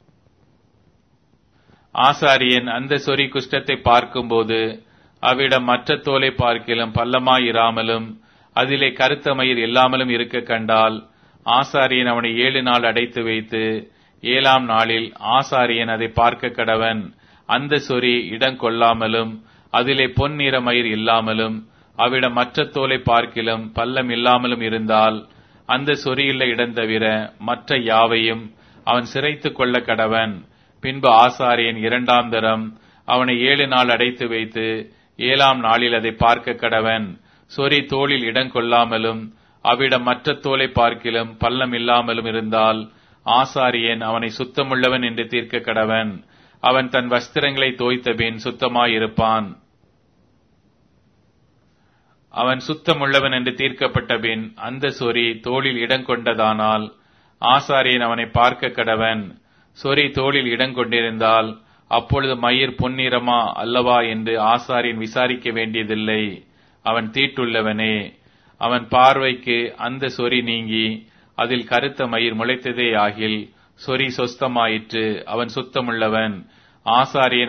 ஆசாரியன் அந்த சொறி குஷ்டத்தை பார்க்கும்போது அவ்விடம் மற்ற தோலை பார்க்கிலும் பள்ளமாயிராமலும் அதிலே கருத்த மயிர் இல்லாமலும் இருக்க கண்டால் ஆசாரியன் அவனை ஏழு நாள் அடைத்து வைத்து ஏழாம் நாளில் ஆசாரியன் அதை பார்க்க கடவன். அந்த சொறி இடம் கொள்ளாமலும் அதிலே பொன் நிற மயிர் இல்லாமலும் அவ்விடம் மற்ற தோலை பார்க்கிலும் பள்ளம் இல்லாமலும் இருந்தால் அந்த சொறியுள்ள இடம் தவிர மற்ற யாவையும் அவன் சிரைத்துக் கொள்ள கடவன். பின்பு ஆசாரியன் இரண்டாம் தரம் அவனை ஏழு நாள் அடைத்து வைத்து ஏழாம் நாளில் அதை பார்க்க கடவன். சொறி தோளில் இடம் கொள்ளாமலும் அவ்விடம் மற்ற தோலை பார்க்கிலும் பள்ளம் இல்லாமலும் இருந்தால் ஆசாரியன் அவனை சுத்தமுள்ளவன் என்று தீர்க்க கடவன். அவன் தன் வஸ்திரங்களை தோய்த்தபின் சுத்தமாயிருப்பான். அவன் சுத்தமுள்ளவன் என்று தீர்க்கப்பட்ட பின் அந்த சொறி தோளில் இடம் கொண்டதானால் ஆசாரியன் அவனை பார்க்க கடவன். சொறி தோளில் இடம் கொண்டிருந்தால் அப்பொழுது மயிர் பொன்னிறமா அல்லவா என்று ஆசாரியன் விசாரிக்க வேண்டியதில்லை. அவன் தீட்டுள்ளவனே. அவன் பார்வைக்கு அந்த சொறி நீங்கி அதில் கருத்த மயிர் முளைத்ததே ஆகில் சொறி சொஸ்தமாயிற்று, அவன் சுத்தமுள்ளவன். ஆசாரியன்